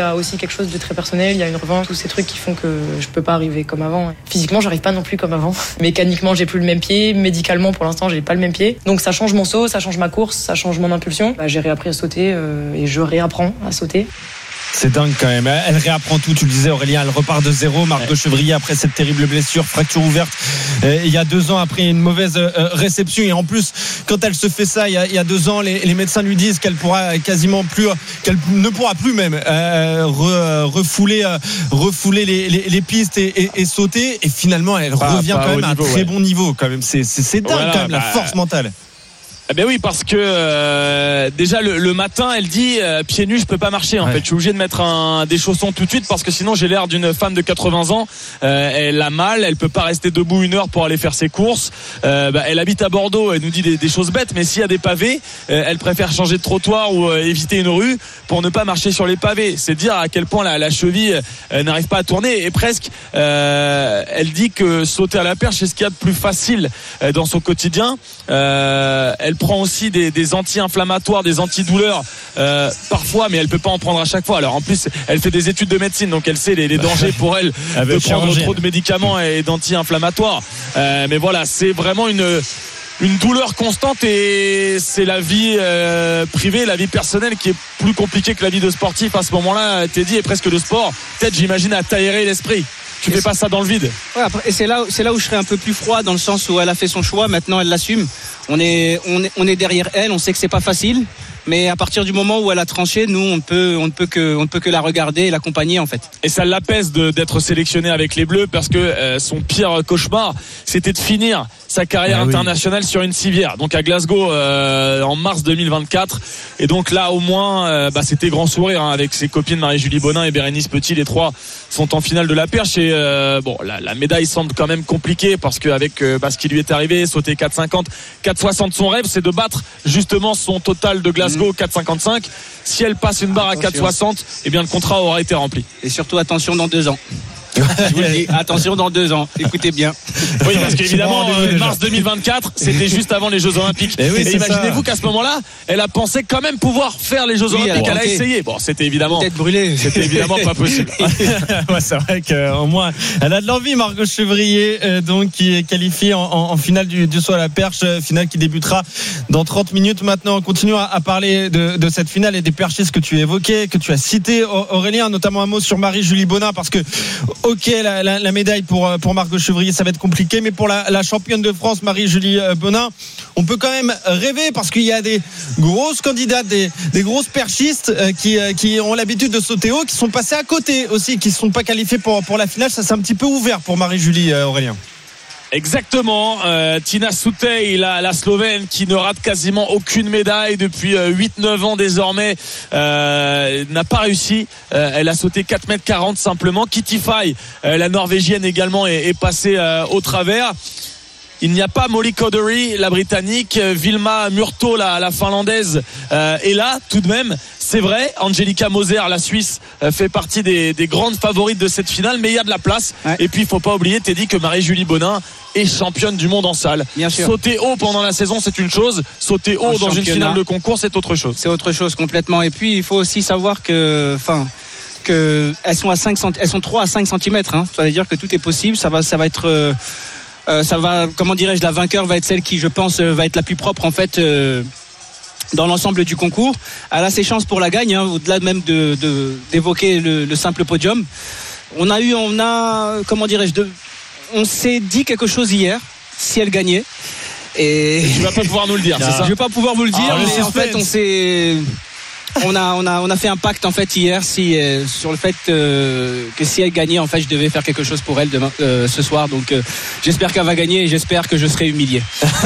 a aussi quelque chose de très personnel, il y a une revanche, tous ces trucs qui font que je peux pas arriver comme avant. Physiquement, j'arrive pas non plus comme avant. Mécaniquement, j'ai plus le même pied. Médicalement, pour l'instant, j'ai pas le même pied. Donc ça change mon saut, ça change ma course, ça change mon impulsion. J'ai réappris à sauter et je réapprends à sauter. C'est dingue quand même. Elle réapprend tout, tu le disais Aurélien, elle repart de zéro. Margot Chevrier après cette terrible blessure, fracture ouverte il y a 2 ans après une mauvaise réception. Et en plus, quand elle se fait ça il y a 2 ans, les médecins lui disent qu'elle pourra quasiment plus, qu'elle ne pourra plus même refouler les pistes et sauter. Et finalement, elle revient quand même à un très bon niveau quand même. C'est dingue quand même la force mentale. Eh ben oui, parce que déjà le matin, elle dit pieds nus, je peux pas marcher. En fait, je suis obligé de mettre des chaussons tout de suite parce que sinon j'ai l'air d'une femme de 80 ans. Elle a mal, elle peut pas rester debout 1 heure pour aller faire ses courses. Elle habite à Bordeaux, elle nous dit des choses bêtes, mais s'il y a des pavés, elle préfère changer de trottoir ou éviter une rue pour ne pas marcher sur les pavés. C'est dire à quel point la cheville n'arrive pas à tourner. Et presque, elle dit que sauter à la perche, c'est ce qu'il y a de plus facile dans son quotidien. Elle prend aussi des anti-inflammatoires, des antidouleurs parfois, mais elle peut pas en prendre à chaque fois. Alors en plus, elle fait des études de médecine, donc elle sait les dangers pour elle de prendre trop de médicaments et d'anti-inflammatoires. Mais voilà, c'est vraiment une douleur constante et c'est la vie privée, la vie personnelle qui est plus compliquée que la vie de sportif à ce moment-là. Teddy est presque de sport. Peut-être, j'imagine, à t'aérer l'esprit. Tu fais pas ça dans le vide. Ouais, et c'est là où je serais un peu plus froid, dans le sens où elle a fait son choix, maintenant elle l'assume. On est derrière elle, on sait que c'est pas facile, mais à partir du moment où elle a tranché, nous on ne peut que la regarder et l'accompagner en fait. Et ça l'apaise d'être sélectionnée avec les Bleus, parce que son pire cauchemar, c'était de finir sa carrière internationale sur une civière, donc à Glasgow en mars 2024. Et donc là au moins c'était grand sourire avec ses copines Marie-Julie Bonin et Bérénice Petit. Les 3 sont en finale de la perche et la médaille semble quand même compliquée, parce qu'avec ce qui lui est arrivé, sauter 4,50, 4,60, son rêve c'est de battre justement son total de Glasgow, 4,55. Si elle passe une barre à 4,60, eh bien le contrat aura été rempli. Et surtout attention dans 2 ans. Je vous le dis, attention dans 2 ans, écoutez bien. Oui, parce qu'évidemment mars 2024, c'était juste avant les Jeux Olympiques. Et imaginez-vous qu'à ce moment-là, elle a pensé quand même pouvoir faire les Jeux Olympiques. Elle a essayé. Bon, c'était évidemment pas possible. C'est vrai qu'au moins elle a de l'envie. Margot Chevrier donc qui est qualifiée en finale du saut à la perche, finale qui débutera dans 30 minutes. Maintenant, on continue à parler de cette finale et des perchistes que tu évoquais, que tu as cité, Aurélien, notamment un mot sur Marie-Julie Bonin, parce que ok, la médaille pour Margot Chevrier, ça va être compliqué, mais pour la championne de France Marie-Julie Bonin, on peut quand même rêver, parce qu'il y a des grosses candidates, des grosses perchistes qui ont l'habitude de sauter haut, qui sont passées à côté aussi, qui ne sont pas qualifiées pour la finale. Ça, c'est un petit peu ouvert pour Marie-Julie, Aurélien. Exactement, Tina Sutej, la Slovène, qui ne rate quasiment aucune médaille depuis 8-9 ans désormais, n'a pas réussi. Elle a sauté 4,40 m simplement. Kitty Faye, la Norvégienne également, est passée au travers. Il n'y a pas Molly Cowdery, la Britannique. Vilma Murto, la Finlandaise, est là tout de même. C'est vrai, Angelica Moser, la Suisse, fait partie des grandes favorites de cette finale, mais il y a de la place. Ouais. Et puis il faut pas oublier, Teddy, que Marie-Julie Bonin est championne du monde en salle. Bien sûr. Sauter haut pendant la saison, c'est une chose. Sauter haut dans une finale de concours, c'est autre chose. C'est autre chose complètement. Et puis il faut aussi savoir que elles sont 3 à 5 cm. Ça veut dire que tout est possible. Ça va être comment dirais-je, la vainqueur va être celle qui, je pense, va être la plus propre en fait dans l'ensemble du concours. Elle a ses chances pour la gagne, au-delà même d'évoquer le simple podium. On s'est dit quelque chose hier, si elle gagnait. Et tu vas pas pouvoir nous le dire, c'est ça? Je vais pas pouvoir vous le dire, mais en fait on a fait un pacte en fait hier sur le fait que si elle gagnait, en fait je devais faire quelque chose pour elle demain, ce soir, donc j'espère qu'elle va gagner et j'espère que je serai humilié.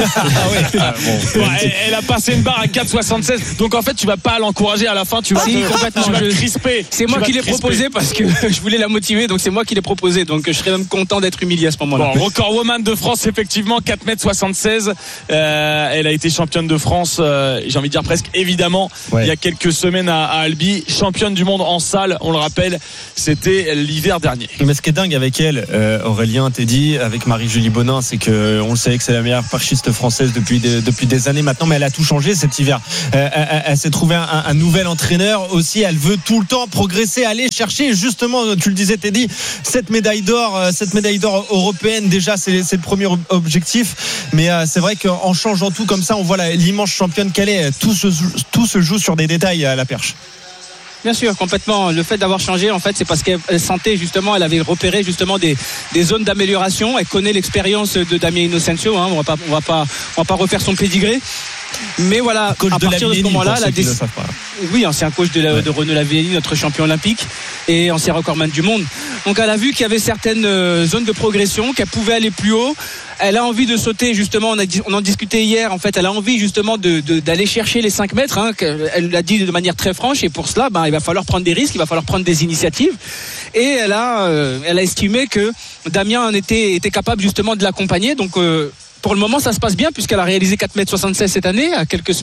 Elle a passé une barre à 4,76, donc en fait tu vas pas l'encourager à la fin, tu vas crisper. C'est moi qui l'ai proposé parce que je voulais la motiver, donc c'est moi qui l'ai proposé, donc je serais même content d'être humilié à ce moment-là. Bon, record woman de France effectivement, 4,76 m. Elle a été championne de France, j'ai envie de dire presque évidemment, il y a quelques semaines à Albi, championne du monde en salle, on le rappelle, c'était l'hiver dernier. Mais ce qui est dingue avec elle, Aurélien, t'es dit, avec Marie-Julie Bonin, c'est que on le savait que c'est la meilleure perchiste française depuis des années maintenant, mais elle a tout changé cet hiver. Elle s'est trouvée un nouvel entraîneur aussi. Elle veut tout le temps progresser, aller chercher. Justement, tu le disais, Teddy, cette médaille d'or européenne. Déjà, c'est le premier objectif. Mais c'est vrai qu'en changeant tout comme ça, on voit l'immense championne qu'elle est. Tout se joue sur des détails à la perche. Bien sûr, complètement. Le fait d'avoir changé, en fait, c'est parce qu'elle sentait justement, elle avait repéré justement des zones d'amélioration. Elle connaît l'expérience de Damien Inocencio. Hein. On va pas refaire son pédigré. Mais voilà, coach à partir de ce moment-là, oui, ancien coach de Renaud Lavillenie, notre champion olympique et ancien recordman du monde. Donc elle a vu qu'il y avait certaines zones de progression, qu'elle pouvait aller plus haut. Elle a envie de sauter, justement, on en discutait hier, en fait, elle a envie justement d'aller chercher les 5 mètres, hein, elle l'a dit de manière très franche, et pour cela, il va falloir prendre des risques, il va falloir prendre des initiatives. Et elle a estimé que Damien était capable justement de l'accompagner, donc pour le moment, ça se passe bien puisqu'elle a réalisé 4,76 m cette année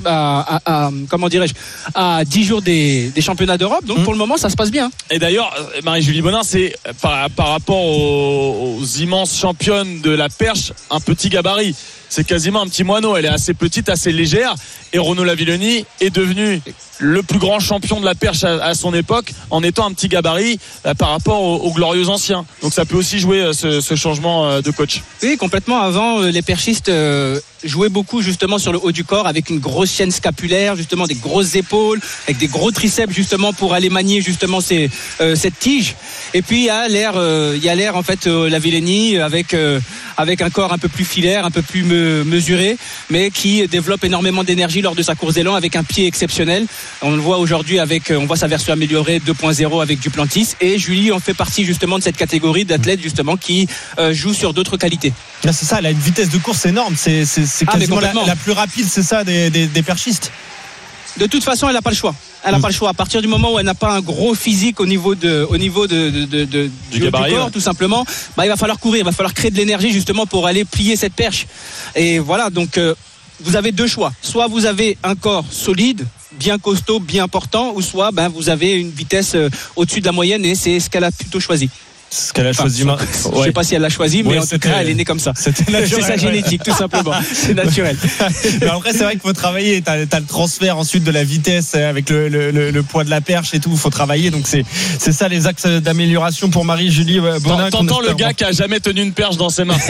à 10 jours des championnats d'Europe. Donc pour le moment, ça se passe bien. Et d'ailleurs, Marie-Julie Bonin, c'est par rapport aux immenses championnes de la perche, un petit gabarit. C'est quasiment un petit moineau. Elle est assez petite, assez légère. Et Renaud Lavillenie est devenu le plus grand champion de la perche à son époque en étant un petit gabarit par rapport aux glorieux anciens. Donc ça peut aussi jouer ce changement de coach. Oui, complètement. Avant, les perchistes jouaient beaucoup justement sur le haut du corps avec une grosse chaîne scapulaire, justement des grosses épaules, avec des gros triceps justement pour aller manier justement cette tige. Et puis il y a l'air en fait Lavillenie avec un corps un peu plus filaire, un peu plus mesuré, mais qui développe énormément d'énergie lors de sa course d'élan avec un pied exceptionnel. On le voit aujourd'hui on voit sa version améliorée 2.0 avec Duplantis, et Julie en fait partie justement de cette catégorie d'athlètes justement qui jouent sur d'autres qualités. Là, c'est ça, elle a une vitesse de course énorme, c'est quasiment la plus rapide, c'est ça, des perchistes. De toute façon, elle n'a pas le choix. Elle n'a pas le choix. À partir du moment où elle n'a pas un gros physique au niveau du corps, tout simplement, il va falloir courir, il va falloir créer de l'énergie justement pour aller plier cette perche. Et voilà, donc vous avez 2 choix. Soit vous avez un corps solide, bien costaud, bien portant, ou soit vous avez une vitesse au-dessus de la moyenne, et c'est ce qu'elle a plutôt choisi. Ce qu'elle a choisi. Je sais pas si elle l'a choisi, mais en tout cas, elle est née comme ça. C'est sa génétique, tout simplement. C'est naturel. Mais après, c'est vrai qu'il faut travailler. T'as le transfert ensuite de la vitesse avec le poids de la perche et tout. Il faut travailler. Donc c'est ça les axes d'amélioration pour Marie-Julie Bonin. T'entends le gars qui a jamais tenu une perche dans ses mains.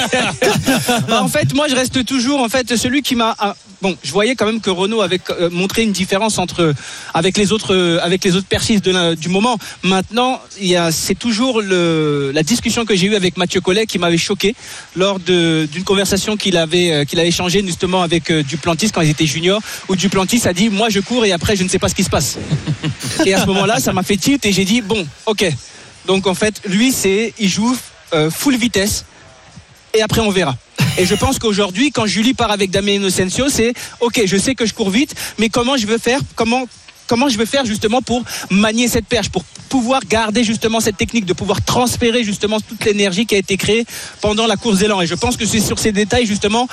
En fait, moi, je reste toujours celui qui m'a. Bon, je voyais quand même que Renaud avait montré une différence avec les autres perchistes du moment. Maintenant, c'est toujours la discussion que j'ai eue avec Mathieu Collet qui m'avait choqué lors d'une conversation qu'il avait échangée justement avec Duplantis quand ils étaient juniors, où Duplantis a dit moi je cours et après je ne sais pas ce qui se passe. Et à ce moment-là, ça m'a fait tilt et j'ai dit bon, ok. Donc en fait, lui il joue full vitesse et après on verra. Et je pense qu'aujourd'hui, quand Julie part avec Damien Inocencio, c'est ok, je sais que je cours vite, mais comment je vais faire justement pour manier cette perche, pour pouvoir garder justement cette technique, de pouvoir transférer justement toute l'énergie qui a été créée pendant la course d'élan. Et je pense que c'est sur ces détails justement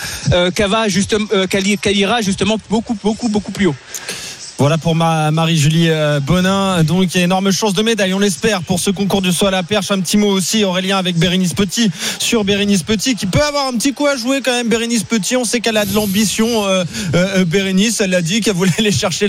qu'elle ira justement beaucoup plus haut. Voilà pour Marie-Julie Bonin. Donc il y a énorme chance de médaille, on l'espère, pour ce concours du saut à la perche. Un petit mot aussi, Aurélien, avec Bérénice Petit, sur Bérénice Petit, qui peut avoir un petit coup à jouer quand même. Bérénice Petit, on sait qu'elle a de l'ambition. Bérénice, elle l'a dit qu'elle voulait aller chercher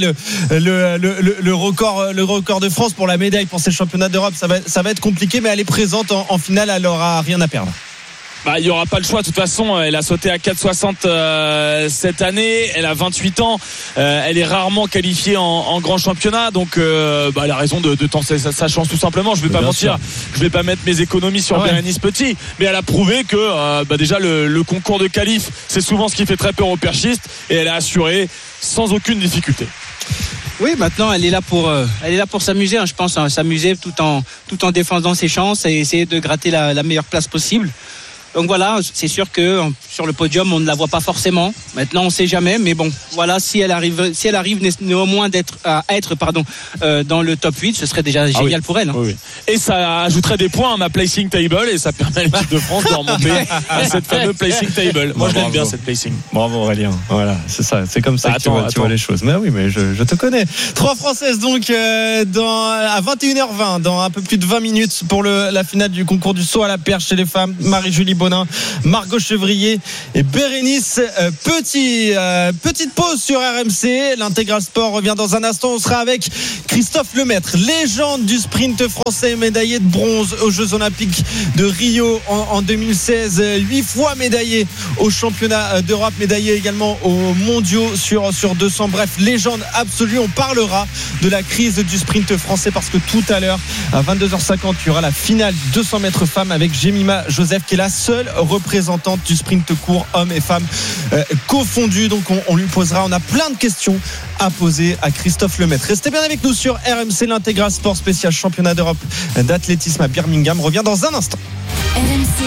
le record de France pour la médaille pour ces championnats d'Europe. Ça va être compliqué, mais elle est présente en finale, elle n'aura rien à perdre. Il n'y aura pas le choix. De toute façon, elle a sauté à 4,60 cette année. Elle a 28 ans. Elle est rarement qualifiée en grand championnat. Donc, elle a raison de tenter sa chance tout simplement. Je vais pas mentir. Je vais pas mettre mes économies sur Bérénice Petit. Mais elle a prouvé que déjà le concours de qualif, c'est souvent ce qui fait très peur aux perchistes. Et elle a assuré sans aucune difficulté. Oui, maintenant elle est là pour s'amuser, je pense, s'amuser tout en défendant ses chances et essayer de gratter la meilleure place possible. Donc voilà, c'est sûr que sur le podium, on ne la voit pas forcément. Maintenant, on ne sait jamais, mais bon, voilà, si elle arrive néanmoins à être dans le top 8, ce serait déjà génial pour elle. Hein. Oui. Et ça ajouterait des points à ma placing table et ça permet à l'équipe de France de remonter à cette fameuse placing table. Moi, je l'aime bien, cette placing. Bravo Aurélien. Voilà, c'est ça, c'est comme ça que tu vois les choses. Mais oui, mais je te connais. 3 Françaises donc à 21h20, dans un peu plus de 20 minutes pour la finale du concours du saut à la perche chez les femmes. Marie-Julie Bonin, Margot Chevrier et Bérénice petite pause sur RMC. L'Intégral Sport revient dans un instant. On sera avec Christophe Lemaître, légende du sprint français, médaillé de bronze aux Jeux Olympiques de Rio en 2016, 8 fois médaillé aux championnats d'Europe, médaillé également aux mondiaux sur 200. Bref, légende absolue. On parlera de la crise du sprint français parce que tout à l'heure à 22h50 il y aura la finale 200 mètres femmes avec Jemima Joseph qui est la seule représentante du sprint court hommes et femmes confondus. Donc on lui posera, on a plein de questions à poser à Christophe Lemaître. Restez bien avec nous sur RMC. L'Intégral Sport spécial championnat d'Europe d'athlétisme à Birmingham revient dans un instant. RMC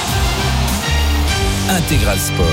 Intégral Sport.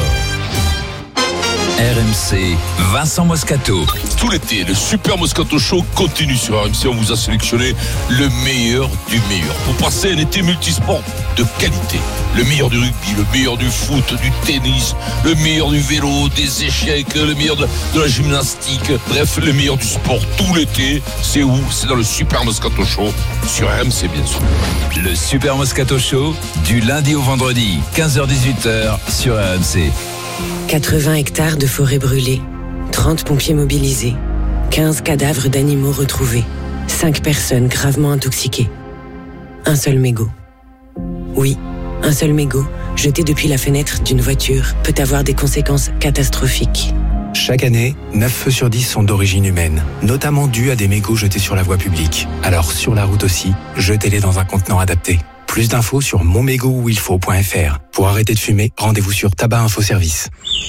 RMC, Vincent Moscato. Tout l'été, le Super Moscato Show continue sur RMC. On vous a sélectionné le meilleur du meilleur pour passer un été multisport de qualité. Le meilleur du rugby, le meilleur du foot, du tennis, le meilleur du vélo, des échecs, le meilleur de la gymnastique. Bref, le meilleur du sport tout l'été. C'est où ? C'est dans le Super Moscato Show sur RMC, bien sûr. Le Super Moscato Show, du lundi au vendredi, 15h-18h sur RMC. 80 hectares de forêt brûlée, 30 pompiers mobilisés, 15 cadavres d'animaux retrouvés, 5 personnes gravement intoxiquées. Un seul mégot. Oui, un seul mégot, jeté depuis la fenêtre d'une voiture, peut avoir des conséquences catastrophiques. Chaque année, 9 feux sur 10 sont d'origine humaine, notamment dus à des mégots jetés sur la voie publique. Alors sur la route aussi, jetez-les dans un contenant adapté. Plus d'infos sur monmégotuilfaut.fr. Pour arrêter de fumer, rendez-vous sur Tabac Info Service.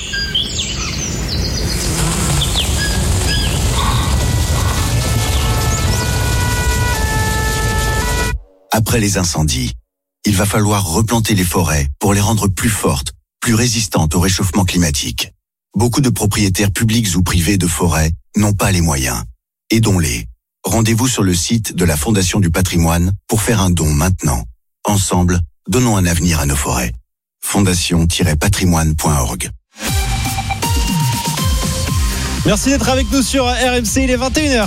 Après les incendies, il va falloir replanter les forêts pour les rendre plus fortes, plus résistantes au réchauffement climatique. Beaucoup de propriétaires publics ou privés de forêts n'ont pas les moyens. Aidons-les. Rendez-vous sur le site de la Fondation du Patrimoine pour faire un don maintenant. Ensemble, donnons un avenir à nos forêts. fondation-patrimoine.org. Merci d'être avec nous sur RMC, il est 21h.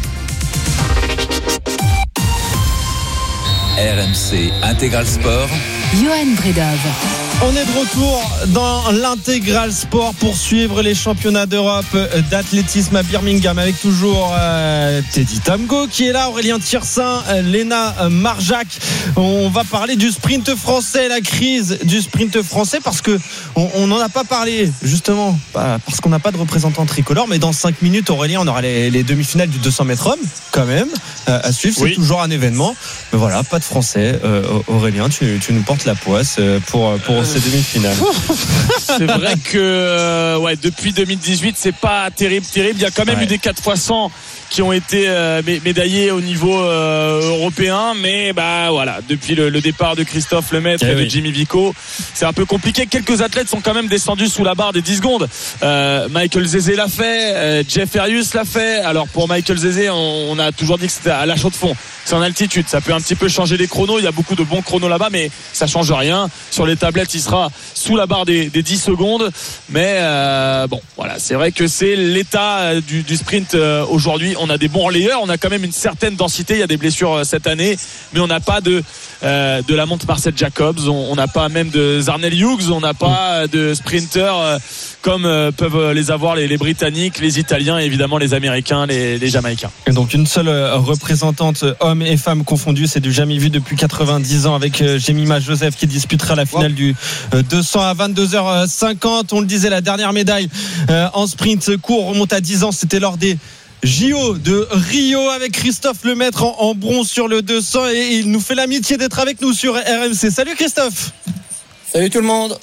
RMC Intégral Sport. Johan Bredov. On est de retour dans l'Intégral Sport pour suivre les championnats d'Europe d'athlétisme à Birmingham avec toujours Teddy Tamgo qui est là, Aurélien Thirsin, Léna Marjac. On va parler du sprint français, la crise du sprint français parce que on n'en a pas parlé justement parce qu'on n'a pas de représentant tricolore, mais dans 5 minutes Aurélien on aura les demi-finales du 200 mètres hommes quand même à suivre, c'est toujours un événement, mais voilà, pas de français. Aurélien, tu nous portes la poisse pour ces demi-finales. C'est vrai que depuis 2018 c'est pas terrible. Il y a quand même eu des 4x100 qui ont été médaillés au niveau européen, mais voilà, depuis le départ de Christophe Lemaître et de Jimmy Vico, c'est un peu compliqué. Quelques athlètes sont quand même descendus sous la barre des 10 secondes. Michael Zézé l'a fait, Jeff Arius l'a fait. Alors pour Michael Zézé, on a toujours dit que c'était à la chaux de fond, c'est en altitude, ça peut un petit peu changer les chronos, il y a beaucoup de bons chronos là-bas, mais ça change rien. Sur les tablettes, il sera sous la barre des 10 secondes, mais voilà, c'est vrai que c'est l'état du sprint aujourd'hui. On a des bons relayeurs, on a quand même une certaine densité, il y a des blessures cette année, mais on n'a pas de la montre Marcel Jacobs, on n'a pas même de Zarnell Hughes, on n'a pas de sprinters comme peuvent les avoir les Britanniques, les Italiens et évidemment les Américains, les Jamaïcains. Et donc une seule représentante hommes et femmes confondus, c'est du jamais vu depuis 90 ans avec Jemima Joseph qui disputera la finale du 200 à 22h50. On le disait, la dernière médaille en sprint court remonte à 10 ans, c'était lors des JO de Rio avec Christophe Lemaître en bronze sur le 200 et il nous fait l'amitié d'être avec nous sur RMC. Salut Christophe. Salut tout le monde.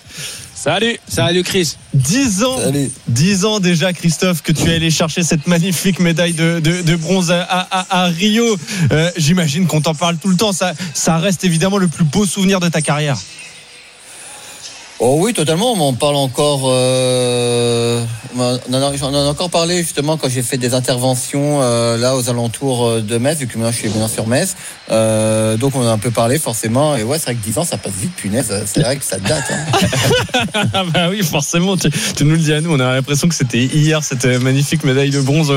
Salut Chris. 10 ans. Salut. 10 ans déjà Christophe que tu es allé chercher cette magnifique médaille de bronze à Rio. J'imagine qu'on t'en parle tout le temps. Ça reste évidemment le plus beau souvenir de ta carrière. Oh oui, totalement. On parle encore. J'en ai encore parlé justement quand j'ai fait des interventions là aux alentours de Metz, vu que maintenant je suis venu sur Metz. Donc on a un peu parlé forcément. Et ouais, c'est vrai que 10 ans ça passe vite, punaise. C'est vrai que ça date. Hein. Bah oui, forcément. Tu nous le dis à nous. On a l'impression que c'était hier cette magnifique médaille de bronze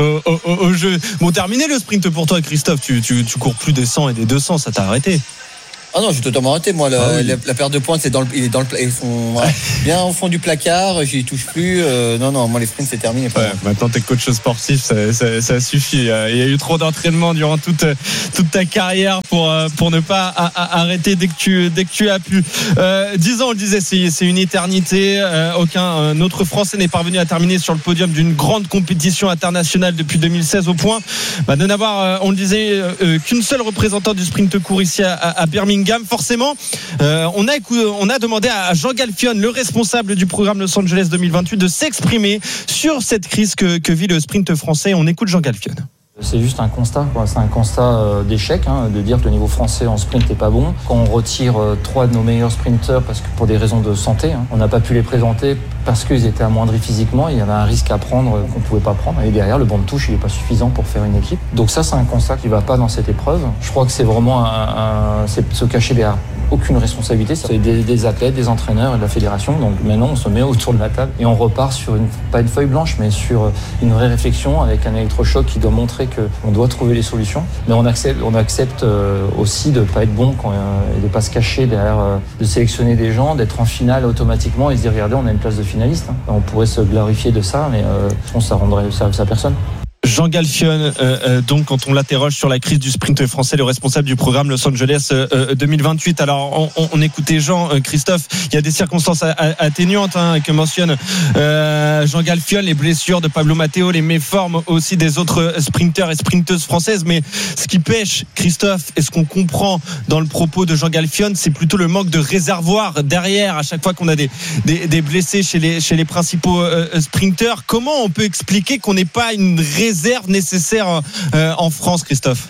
au jeu. Bon, terminé le sprint pour toi, Christophe. Tu cours plus des 100 et des 200. Ça t'a arrêté? Ah non, j'ai totalement arrêté. Moi, la paire de points, ils sont bien au fond du placard. J'y touche plus. Non, moi les sprints c'est terminé. Ouais, maintenant t'es coach sportif, ça suffit. Il y a eu trop d'entraînement durant toute ta carrière pour ne pas arrêter dès que tu as pu. 10 ans, on le disait, c'est une éternité. Aucun autre Français n'est parvenu à terminer sur le podium d'une grande compétition internationale depuis 2016 au point de n'avoir, on le disait, qu'une seule représentante du sprint court ici à Birmingham. Forcément, on a demandé à Jean Galfione, le responsable du programme Los Angeles 2028, de s'exprimer sur cette crise que vit le sprint français. On écoute Jean Galfione. C'est juste un constat, quoi. C'est un constat d'échec, de dire que le niveau français en sprint n'est pas bon. Quand on retire 3 de nos meilleurs sprinteurs parce que pour des raisons de santé, on n'a pas pu les présenter parce qu'ils étaient amoindris physiquement, il y avait un risque à prendre qu'on ne pouvait pas prendre. Et derrière, le banc de touche, il n'est pas suffisant pour faire une équipe. Donc ça, c'est un constat qui ne va pas dans cette épreuve. Je crois que c'est vraiment c'est se cacher derrière aucune responsabilité. C'est des athlètes, des entraîneurs et de la fédération. Donc maintenant, on se met autour de la table et on repart sur pas une feuille blanche, mais sur une vraie réflexion avec un électrochoc qui doit montrer qu'on doit trouver les solutions. Mais on accepte aussi de ne pas être bon et de ne pas se cacher derrière, de sélectionner des gens, d'être en finale automatiquement et se dire regardez, on a une place de finaliste. On pourrait se glorifier de ça, mais ça rendrait ça à personne. Jean Galfione, donc quand on l'interroge sur la crise du sprint français, le responsable du programme Los Angeles 2028. Alors on écoutait Jean, Christophe, il y a des circonstances atténuantes que mentionne Jean Galfione, les blessures de Pablo Matteo, les méformes aussi des autres sprinteurs et sprinteuses françaises. Mais ce qui pêche, Christophe, et ce qu'on comprend dans le propos de Jean Galfione, c'est plutôt le manque de réservoir derrière à chaque fois qu'on a des blessés chez les principaux sprinteurs. Comment on peut expliquer qu'on n'ait pas une réserve nécessaire en France, Christophe?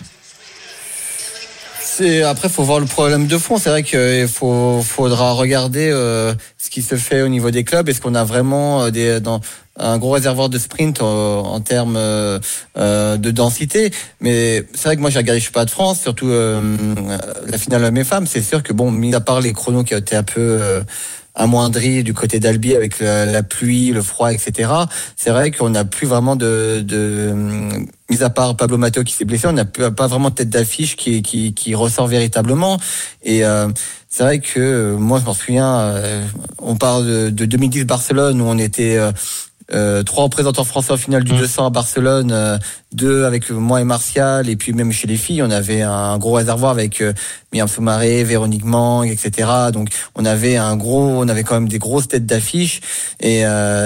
Après, faut voir le problème de fond. C'est vrai qu'il faudra regarder ce qui se fait au niveau des clubs. Est-ce qu'on a vraiment un gros réservoir de sprint en termes de densité? Mais c'est vrai que moi j'ai regardé, je suis pas de France, surtout la finale hommes et femmes. C'est sûr que mis à part les chronos qui ont été un peu amoindri du côté d'Albi avec la pluie, le froid, etc. C'est vrai qu'on n'a plus vraiment mis à part Pablo Matteo qui s'est blessé, on n'a pas vraiment de tête d'affiche qui ressort véritablement. Et c'est vrai que moi je m'en souviens, on parle de 2010 Barcelone où on était 3 représentants français en finale du 200 à Barcelone, 2 avec moi et Martial, et puis même chez les filles on avait un gros réservoir avec Myriam Soumaré, Véronique Mang, etc. Donc on avait quand même des grosses têtes d'affiche et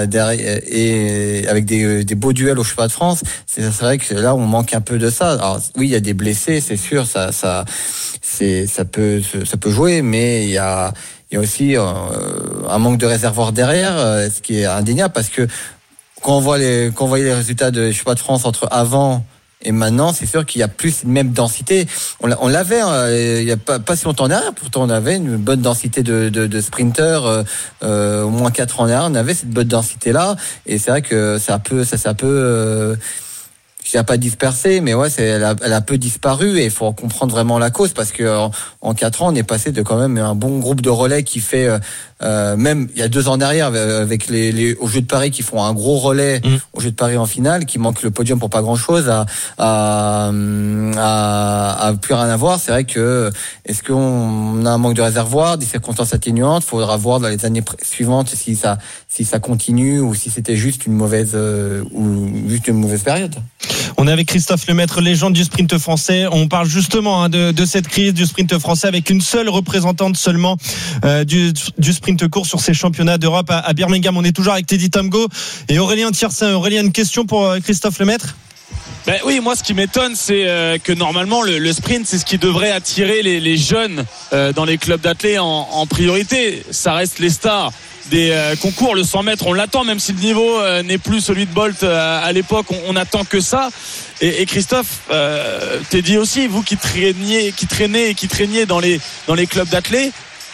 avec des beaux duels au Championnat de France. C'est vrai que là on manque un peu de ça. Alors oui, il y a des blessés, c'est sûr, ça peut jouer, mais il y a aussi un manque de réservoir derrière, ce qui est indéniable, parce que quand on voyait les résultats de Championnat de France entre avant et maintenant, c'est sûr qu'il y a plus une même densité. On l'avait il y a pas si longtemps en arrière, pourtant on avait une bonne densité de sprinteurs, au moins 4 ans en arrière, on avait cette bonne densité là, et c'est vrai que ça a un peu je dirais pas dispersé, mais ouais, elle a un peu disparu, et il faut comprendre vraiment la cause, parce que en 4 ans, on est passé de quand même un bon groupe de relais qui fait, même il y a 2 ans en arrière, avec les aux Jeux de Paris qui font un gros relais aux Jeux de Paris en finale, qui manque le podium pour pas grand chose, à plus rien à voir. C'est vrai que, est-ce qu'on a un manque de réservoir, des circonstances atténuantes? Faudra voir dans les années suivantes si ça continue, ou si c'était juste une mauvaise période. On est avec Christophe Lemaître, légende du sprint français. On parle justement de cette crise du sprint français avec une seule représentante seulement du sprint court sur ces championnats d'Europe à Birmingham. On est toujours avec Teddy Tamgo et Aurélien Thiersin. Aurélien, une question pour Christophe Lemaître? Oui, moi ce qui m'étonne, c'est que normalement le sprint, c'est ce qui devrait attirer les jeunes dans les clubs d'athlètes en priorité. Ça reste les stars des concours. Le 100 mètres, on l'attend, même si le niveau n'est plus celui de Bolt à l'époque, on attend que ça. Et Christophe, t'es dit aussi, vous qui traîniez dans les clubs d'athlètes,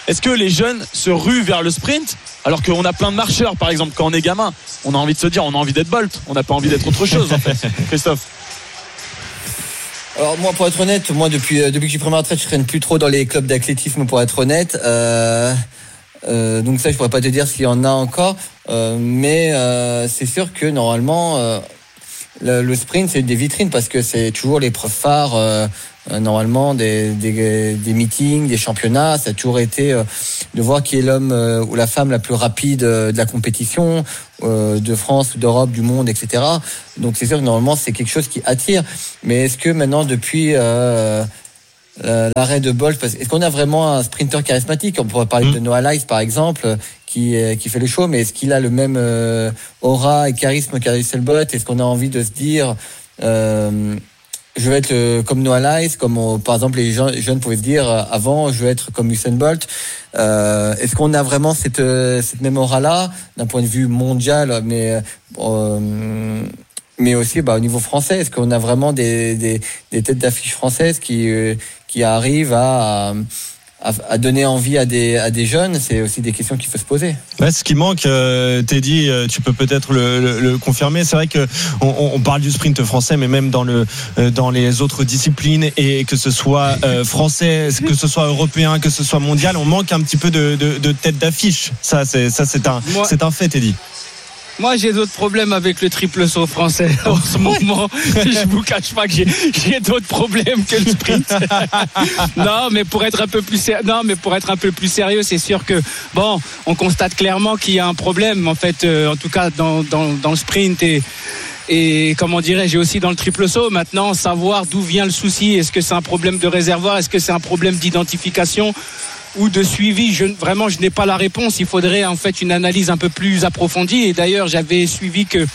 est-ce que les jeunes se ruent vers le sprint alors qu'on a plein de marcheurs, par exemple, quand on est gamin, on a envie de se dire, on a envie d'être Bolt, on n'a pas envie d'être autre chose, en fait. Christophe? Alors moi, pour être honnête, depuis que j'ai pris ma retraite, je traîne plus trop dans les clubs d'athlétisme, pour être honnête. Donc ça, je pourrais pas te dire s'il y en a encore, mais c'est sûr que normalement, le sprint, c'est des vitrines parce que c'est toujours l'épreuve phare. Normalement, des meetings, des championnats, ça a toujours été de voir qui est l'homme ou la femme la plus rapide de la compétition, de France, d'Europe, du monde, etc. Donc c'est sûr que normalement, c'est quelque chose qui attire. Mais est-ce que maintenant, depuis l'arrêt de Bolt, est-ce qu'on a vraiment un sprinter charismatique? On pourrait parler de Noah Lyles, par exemple, qui fait le show, mais est-ce qu'il a le même aura et charisme qu'Usain Bolt? Est-ce qu'on a envie de se dire je veux être comme Noah Lyles, comme par exemple les jeunes pouvaient se dire avant, je veux être comme Usain Bolt. Est-ce qu'on a vraiment cette même aura-là d'un point de vue mondial, mais aussi au niveau français? Est-ce qu'on a vraiment des têtes d'affiche françaises qui arrivent à donner envie à des jeunes? C'est aussi des questions qu'il faut se poser. Ouais, ce qui manque, Teddy, tu peux peut-être le confirmer. C'est vrai que on parle du sprint français, mais même dans les autres disciplines, et que ce soit français, que ce soit européen, que ce soit mondial, on manque un petit peu de tête d'affiche. C'est un fait, Teddy. Moi, j'ai d'autres problèmes avec le triple saut français en ce moment. Je vous cache pas que j'ai d'autres problèmes que le sprint. Non, mais pour être un peu plus sérieux, c'est sûr que on constate clairement qu'il y a un problème, en fait, en tout cas dans le sprint et comment dirais-je, aussi dans le triple saut. Maintenant, savoir d'où vient le souci. Est-ce que c'est un problème de réservoir? Est-ce que c'est un problème d'identification ou de suivi? Je n'ai pas la réponse. Il faudrait en fait une analyse un peu plus approfondie. Et d'ailleurs, j'avais suivi que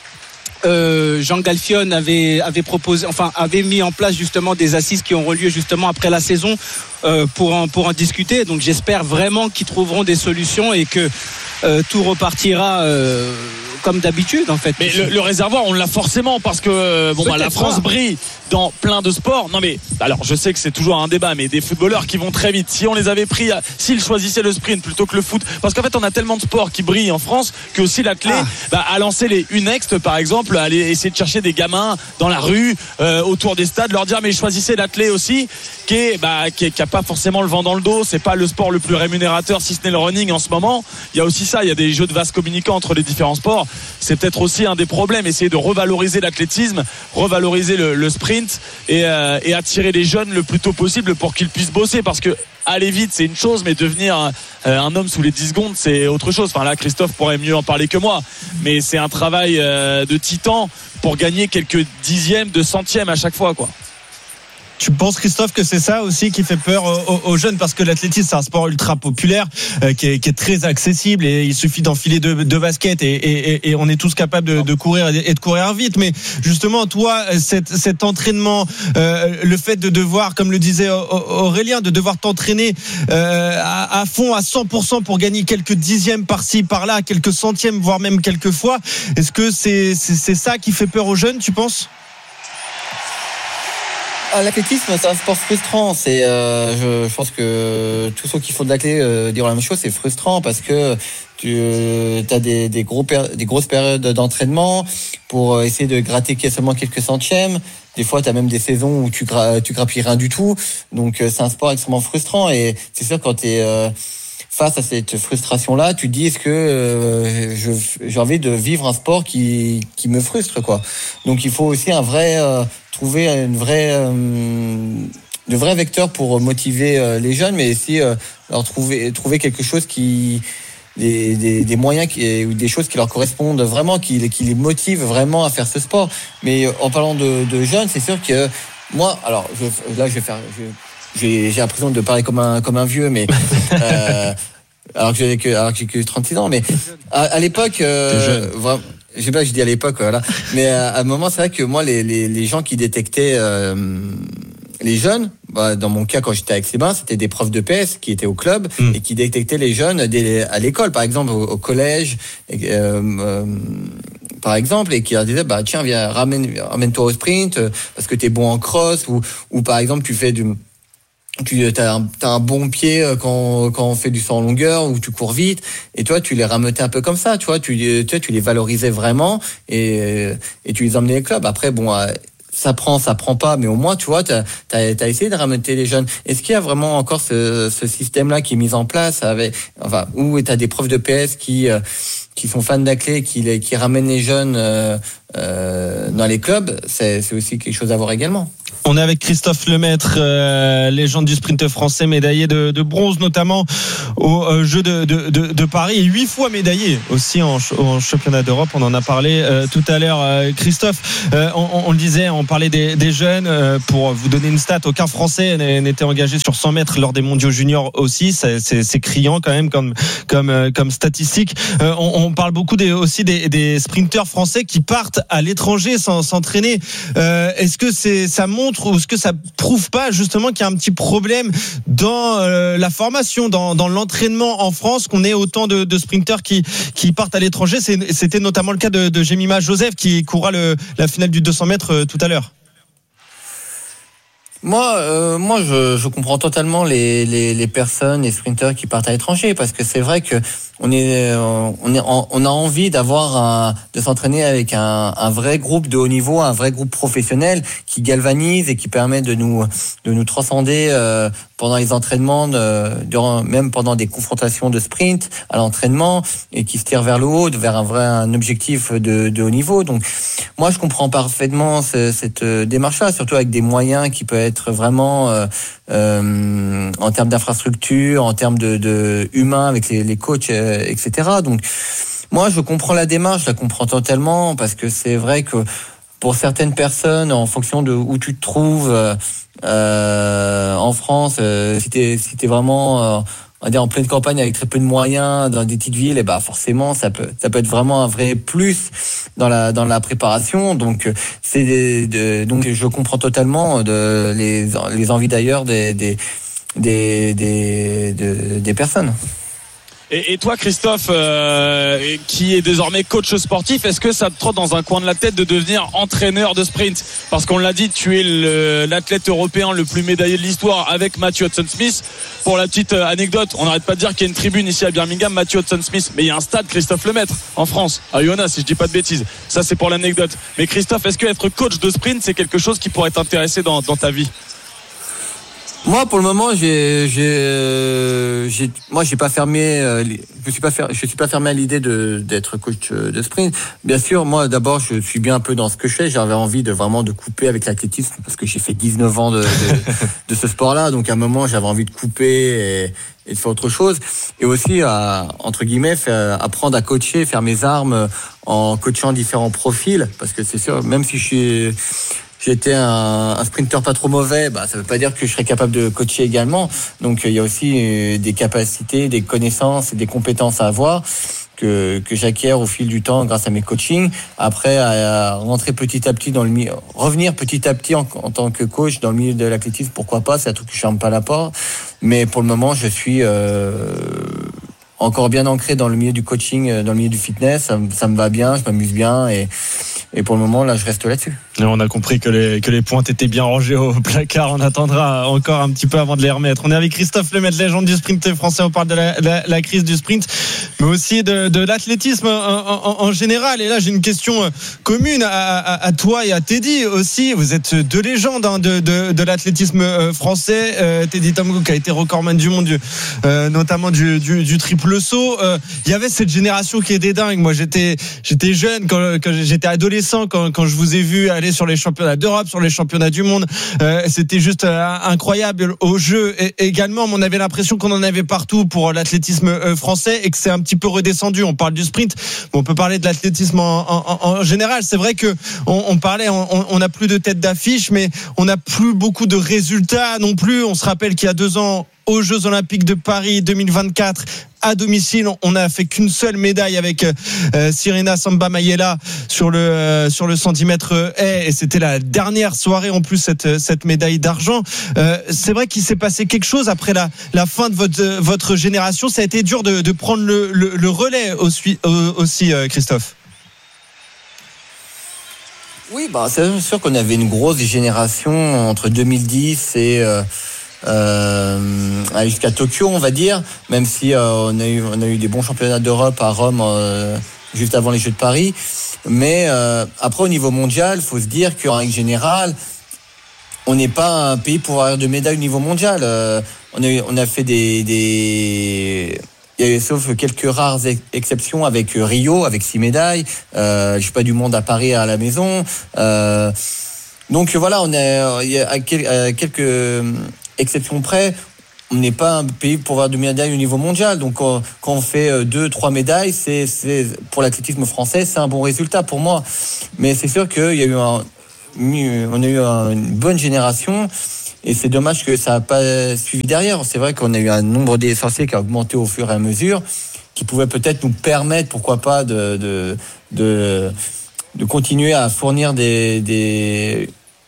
Jean Galfione avait mis en place justement des assises qui auront lieu justement après la saison pour en discuter. Donc j'espère vraiment qu'ils trouveront des solutions et que tout repartira comme d'habitude, en fait. Mais le réservoir, on l'a forcément parce que la France brille dans plein de sports. Non mais alors je sais que c'est toujours un débat, mais des footballeurs qui vont très vite, si on les avait pris, s'ils choisissaient le sprint plutôt que le foot, parce qu'en fait on a tellement de sports qui brillent en France que aussi l'athlète a lancé les UNEXT par exemple, aller essayer de chercher des gamins dans la rue, autour des stades, leur dire mais choisissez l'athlète aussi qui a pas forcément le vent dans le dos. C'est pas le sport le plus rémunérateur si ce n'est le running en ce moment. Il y a aussi ça, il y a des jeux de vases communicants entre les différents sports. C'est peut-être aussi un des problèmes, essayer de revaloriser l'athlétisme, revaloriser le sprint et attirer les jeunes le plus tôt possible pour qu'ils puissent bosser, parce que aller vite c'est une chose, mais devenir un homme sous les 10 secondes c'est autre chose. Enfin là Christophe pourrait mieux en parler que moi, mais c'est un travail de titan pour gagner quelques dixièmes de centièmes à chaque fois, quoi. Tu penses, Christophe, que c'est ça aussi qui fait peur aux jeunes? Parce que l'athlétisme, c'est un sport ultra populaire qui est très accessible, et il suffit d'enfiler deux baskets et on est tous capables de courir et de courir vite. Mais justement, toi, cet entraînement, le fait de devoir, comme le disait Aurélien, de devoir t'entraîner à fond, à 100% pour gagner quelques dixièmes par-ci, par-là, quelques centièmes, voire même quelques fois, est-ce que c'est ça qui fait peur aux jeunes, tu penses? L'athlétisme, c'est un sport frustrant. Je pense que tous ceux qui font de l'athlé diront la même chose. C'est frustrant parce que tu as des grosses périodes d'entraînement pour essayer de gratter seulement quelques centièmes. Des fois, tu as même des saisons où tu grappilles rien du tout. Donc, c'est un sport extrêmement frustrant. Et c'est sûr, quand tu es face à cette frustration-là, tu te dis, est-ce que j'ai envie de vivre un sport qui me frustre, quoi. Donc, il faut aussi trouver de vrais vecteurs pour motiver les jeunes, mais aussi leur trouver quelque chose des moyens ou des choses qui leur correspondent vraiment, qui les motivent vraiment à faire ce sport. Mais en parlant de jeunes, c'est sûr que moi, alors j'ai l'impression de parler comme un vieux, mais alors que j'ai que 36 ans, mais à l'époque, je sais pas, je dis à l'époque, voilà. Mais à un moment, c'est vrai que moi, les gens qui détectaient les jeunes, dans mon cas, quand j'étais avec Sébastien, c'était des profs de PS qui étaient au club et qui détectaient les jeunes à l'école, par exemple, au collège, par exemple, et qui leur disaient, tiens, viens, ramène-toi au sprint, parce que t'es bon en cross, ou par exemple, tu fais t'as un bon pied quand on fait du saut en longueur ou tu cours vite, et toi tu les rameutais un peu comme ça, tu vois, tu les valorisais vraiment et tu les emmenais au club. Après bon, ça prend pas, mais au moins tu vois t'as essayé de rameuter les jeunes. Est-ce qu'il y a vraiment encore ce système là qui est mis en place où t'as des profs de PS qui sont fans d'athlètes, qui ramènent les jeunes dans les clubs, c'est aussi quelque chose à voir également. On est avec Christophe Lemaître, légende du sprint français, médaillé de bronze notamment aux Jeux de Paris, et 8 fois médaillé aussi en championnat d'Europe. On en a parlé tout à l'heure. Christophe, on le disait, on parlait des jeunes. Pour vous donner une stat, aucun Français n'était engagé sur 100 mètres lors des mondiaux juniors aussi. C'est criant quand même comme statistique. On parle beaucoup aussi des sprinteurs français qui partent à l'étranger s'entraîner. Est-ce que ça montre, ou est-ce que ça prouve pas justement qu'il y a un petit problème dans la formation, dans l'entraînement en France, qu'on ait autant de sprinteurs qui partent à l'étranger? C'était notamment le cas de Jemima Joseph qui courra la finale du 200 mètres tout à l'heure. Moi, je comprends totalement les personnes, les sprinteurs qui partent à l'étranger, parce que c'est vrai que on a envie de s'entraîner avec un vrai groupe de haut niveau, un vrai groupe professionnel qui galvanise et qui permet de nous transcender pendant les entraînements, même pendant des confrontations de sprint à l'entraînement, et qui se tire vers le haut, vers un objectif de haut niveau. Donc, moi, je comprends parfaitement cette démarche-là, surtout avec des moyens qui peuvent être vraiment en termes d'infrastructure, en termes de humains avec les coachs, etc. Donc, moi, je comprends la démarche, je la comprends totalement, parce que c'est vrai que pour certaines personnes, en fonction de où tu te trouves en France, si t'es vraiment on va dire en pleine campagne avec très peu de moyens dans des petites villes, et forcément ça peut être vraiment un vrai plus dans la préparation. Donc donc je comprends totalement les envies d'ailleurs des personnes. Et toi, Christophe, qui est désormais coach sportif, est-ce que ça te trotte dans un coin de la tête de devenir entraîneur de sprint? Parce qu'on l'a dit, tu es l'athlète européen le plus médaillé de l'histoire avec Matthew Hudson-Smith. Pour la petite anecdote, on n'arrête pas de dire qu'il y a une tribune ici à Birmingham, Matthew Hudson-Smith. Mais il y a un stade Christophe Lemaître en France, à Oyonnax, si je dis pas de bêtises. Ça, c'est pour l'anecdote. Mais Christophe, est-ce que être coach de sprint, c'est quelque chose qui pourrait t'intéresser dans ta vie? Moi, pour le moment, je suis pas fermé à l'idée d'être coach de sprint. Bien sûr, moi, d'abord, je suis bien un peu dans ce que je fais. J'avais envie de couper avec l'athlétisme, parce que j'ai fait 19 ans de ce sport-là. Donc, à un moment, j'avais envie de couper et de faire autre chose. Et aussi, entre guillemets, apprendre à coacher, faire mes armes en coachant différents profils. Parce que c'est sûr, même si j'étais un sprinter pas trop mauvais, ça veut pas dire que je serais capable de coacher également. Donc il y a aussi des capacités, des connaissances et des compétences à avoir que j'acquiers au fil du temps grâce à mes coachings. Après, à rentrer petit à petit revenir petit à petit en tant que coach dans le milieu de l'athlétisme, pourquoi pas, c'est un truc que je ferme pas la porte. Mais pour le moment, je suis encore bien ancré dans le milieu du coaching, dans le milieu du fitness. Ça me va bien, je m'amuse bien, et pour le moment, là, je reste là-dessus. Et on a compris que les pointes étaient bien rangées au placard. On attendra encore un petit peu avant de les remettre. On est avec Christophe Lemaître, légende du sprint français. On parle de la crise du sprint, mais aussi de l'athlétisme en général. Et là, j'ai une question commune à toi et à Teddy aussi. Vous êtes deux légendes de l'athlétisme français. Teddy Tomgo, qui a été recordman du monde, notamment du triple saut. Il y avait cette génération qui était dingue. Moi, j'étais jeune quand j'étais adolescent, quand je vous ai vu aller sur les championnats d'Europe, sur les championnats du monde. C'était juste incroyable au jeu. Et également, on avait l'impression qu'on en avait partout pour l'athlétisme français, et que c'est un petit peu redescendu. On parle du sprint, mais on peut parler de l'athlétisme en général. C'est vrai que on parlait, on n'a plus de tête d'affiche, mais on n'a plus beaucoup de résultats non plus. On se rappelle qu'il y a 2 ans, aux Jeux Olympiques de Paris 2024, à domicile, on n'a fait qu'une seule médaille avec Sirena Samba Mayela sur le 110 mètres haies, et c'était la dernière soirée en plus, cette médaille d'argent. C'est vrai qu'il s'est passé quelque chose après la fin de votre génération. Ça a été dur de prendre le relais aussi, Christophe. Oui, c'est sûr qu'on avait une grosse génération entre 2010 et jusqu'à Tokyo, on va dire, même si on a eu des bons championnats d'Europe à Rome juste avant les Jeux de Paris. Mais après, au niveau mondial, il faut se dire qu'en règle générale, on n'est pas un pays pour avoir de médailles au niveau mondial. On a fait sauf quelques rares exceptions avec Rio, avec 6 médailles. Je suis pas du monde à Paris à la maison. Donc voilà, on est à quelques exceptions près. On n'est pas un pays pour avoir de médailles au niveau mondial. Donc quand on fait 2-3 médailles, c'est pour l'athlétisme français, c'est un bon résultat pour moi. Mais c'est sûr qu'il y a eu on a eu une bonne génération. Et c'est dommage que ça n'a pas suivi derrière. C'est vrai qu'on a eu un nombre d'essentiels qui a augmenté au fur et à mesure, qui pouvait peut-être nous permettre, pourquoi pas, de continuer à fournir des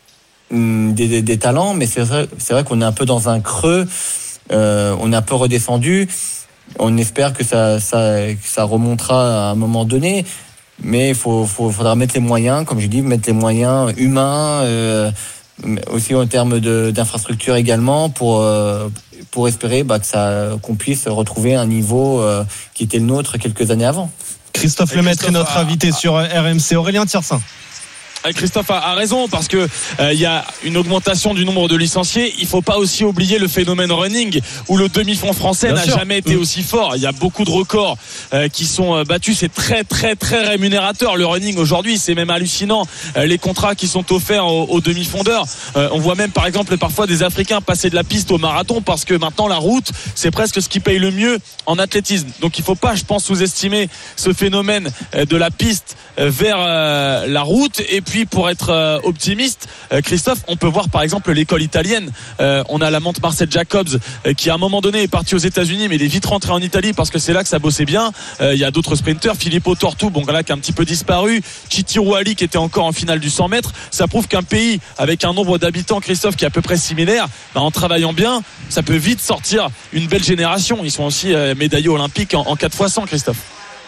talents. Mais c'est vrai qu'on est un peu dans un creux. On est un peu redescendu. On espère que ça remontera à un moment donné. Mais il faudra mettre les moyens, comme je dis, mettre les moyens humains, aussi en termes d'infrastructure également pour espérer qu'on puisse retrouver un niveau qui était le nôtre quelques années avant. Christophe Lemaître est notre invité sur RMC. Aurélien Thirsin. Christophe a raison parce que il y a une augmentation du nombre de licenciés. Il faut pas aussi oublier le phénomène running où le demi-fond français n'a jamais été aussi fort. Il y a beaucoup de records qui sont battus. C'est très très très rémunérateur le running aujourd'hui. C'est même hallucinant les contrats qui sont offerts aux demi-fondeurs. On voit même par exemple parfois des Africains passer de la piste au marathon parce que maintenant la route c'est presque ce qui paye le mieux en athlétisme. Donc il faut pas, je pense, sous-estimer ce phénomène de la piste vers la route. Et puis pour être optimiste, Christophe, on peut voir par exemple l'école italienne. On a la Monte Marcel Jacobs qui à un moment donné est parti aux États-Unis, mais il est vite rentré en Italie parce que c'est là que ça bossait bien. Il y a d'autres sprinteurs, Filippo Tortu, là qui a un petit peu disparu, Chiti Rouali qui était encore en finale du 100 mètres. Ça prouve qu'un pays avec un nombre d'habitants, Christophe, qui est à peu près similaire, en travaillant bien, ça peut vite sortir une belle génération. Ils sont aussi médaillés olympiques en 4x100, Christophe.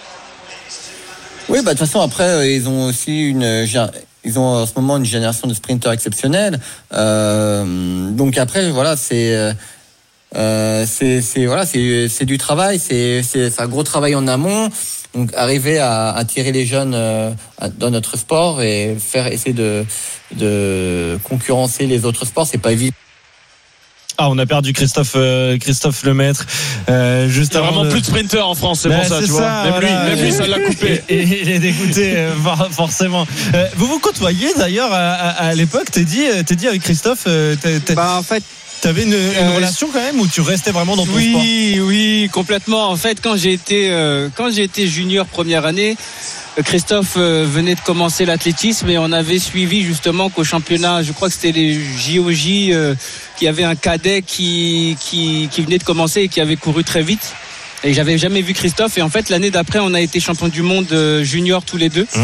Oui, de toute façon après ils ont aussi ils ont en ce moment une génération de sprinteurs exceptionnelle. Donc après voilà, c'est du travail, c'est un gros travail en amont. Donc arriver à attirer les jeunes dans notre sport et essayer de concurrencer les autres sports, c'est pas évident. Ah, on a perdu Christophe Lemaître. Juste il y a vraiment plus de sprinteurs en France, c'est pour ça, tu vois. Même lui, ça l'a coupé. Et il est dégoûté, forcément. Vous côtoyez d'ailleurs à l'époque, t'es dit avec Christophe, en fait, t'avais une relation quand même où tu restais vraiment dans ton sport? Oui, complètement. En fait, quand j'ai été junior première année, Christophe venait de commencer l'athlétisme et on avait suivi justement qu'au championnat, je crois que c'était les JOJ, qu'il y avait un cadet qui venait de commencer et qui avait couru très vite. Et j'avais jamais vu Christophe. Et en fait, l'année d'après, on a été champion du monde junior tous les deux.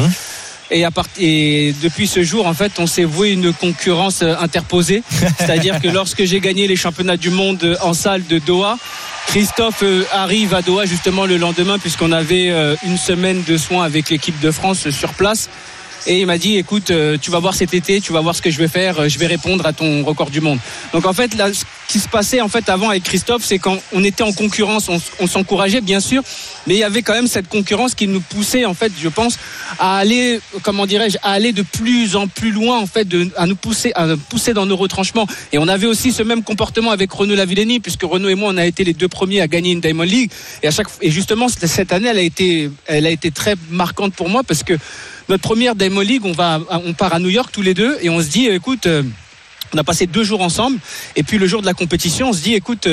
Et depuis ce jour, en fait, on s'est voué une concurrence interposée. C'est-à-dire que lorsque j'ai gagné les championnats du monde en salle de Doha, Christophe arrive à Doha justement le lendemain, puisqu'on avait une semaine de soins avec l'équipe de France sur place. Et il m'a dit, écoute, tu vas voir cet été, tu vas voir ce que je vais faire, je vais répondre à ton record du monde. Donc en fait, là, ce qui se passait en fait avant avec Christophe, c'est quand on était en concurrence, on s'encourageait bien sûr, mais il y avait quand même cette concurrence qui nous poussait en fait, je pense, à aller, à aller de plus en plus loin en fait, à nous pousser dans nos retranchements. Et on avait aussi ce même comportement avec Renaud Lavillenie, puisque Renaud et moi, on a été les deux premiers à gagner une Diamond League. Et justement, cette année, elle a été très marquante pour moi parce que notre première Diamond League, on part à New York tous les deux et on se dit, écoute, on a passé 2 jours ensemble et puis le jour de la compétition, on se dit, écoute,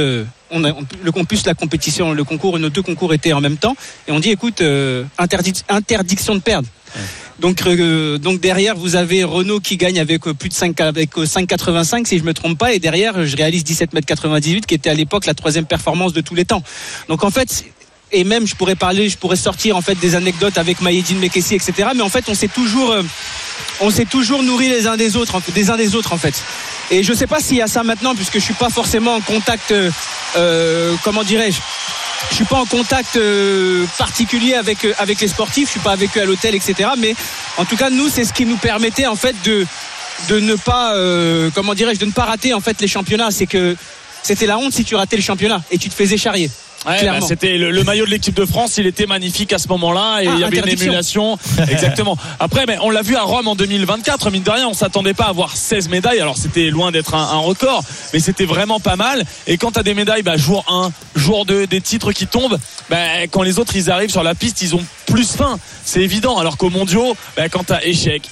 la compétition, le concours, nos 2 concours étaient en même temps et on dit, écoute, interdiction de perdre. Donc derrière vous avez Renaud qui gagne avec plus de 5,85 si je me trompe pas, et derrière je réalise 17,98 qui était à l'époque la 3e performance de tous les temps. Donc en fait, et même je pourrais sortir en fait des anecdotes avec Maïdine Mekessi, etc. Mais en fait on s'est toujours nourri les uns des autres en fait. Et je sais pas s'il y a ça maintenant, puisque je suis pas forcément en contact, je suis pas en contact particulier avec les sportifs, je suis pas avec eux à l'hôtel, etc. Mais en tout cas nous, c'est ce qui nous permettait en fait de ne pas de ne pas rater en fait les championnats. C'est que c'était la honte si tu ratais le championnat et tu te faisais charrier. Ouais, bah c'était le maillot de l'équipe de France, il était magnifique à ce moment-là et il y avait une émulation. Exactement. Après, mais on l'a vu à Rome en 2024, mine de rien, on s'attendait pas à avoir 16 médailles. Alors c'était loin d'être un record, mais c'était vraiment pas mal. Et quand t'as des médailles, jour 1, jour 2, des titres qui tombent, quand les autres ils arrivent sur la piste, ils ont plus faim. C'est évident. Alors qu'aux mondiaux, quand t'as échec,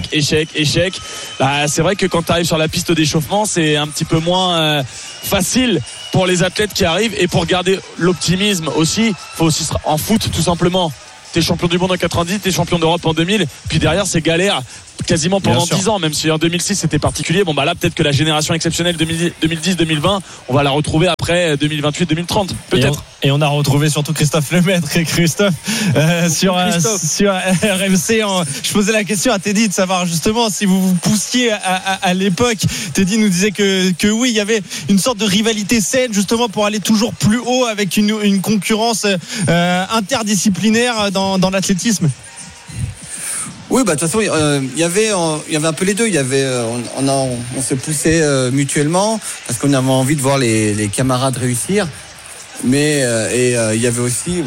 c'est vrai que quand t'arrives sur la piste d'échauffement, c'est un petit peu moins facile pour les athlètes qui arrivent. Et pour garder l'optimisme aussi, faut aussi en foot tout simplement. T'es champion du monde en 90, t'es champion d'Europe en 2000, puis derrière c'est galère quasiment pendant 10 ans, même si en 2006 c'était particulier. Là peut-être que la génération exceptionnelle 2010-2020 on va la retrouver après 2028-2030 peut-être. Et on a retrouvé surtout Christophe Lemaître et Christophe sur RMC. Je posais la question à Teddy de savoir justement si vous poussiez à l'époque. Teddy nous disait que oui, il y avait une sorte de rivalité saine justement pour aller toujours plus haut avec une concurrence interdisciplinaire dans l'athlétisme. Oui, de toute façon, il y avait un peu les deux. Il y avait, on se poussait mutuellement parce qu'on avait envie de voir les camarades réussir. Mais il y avait aussi,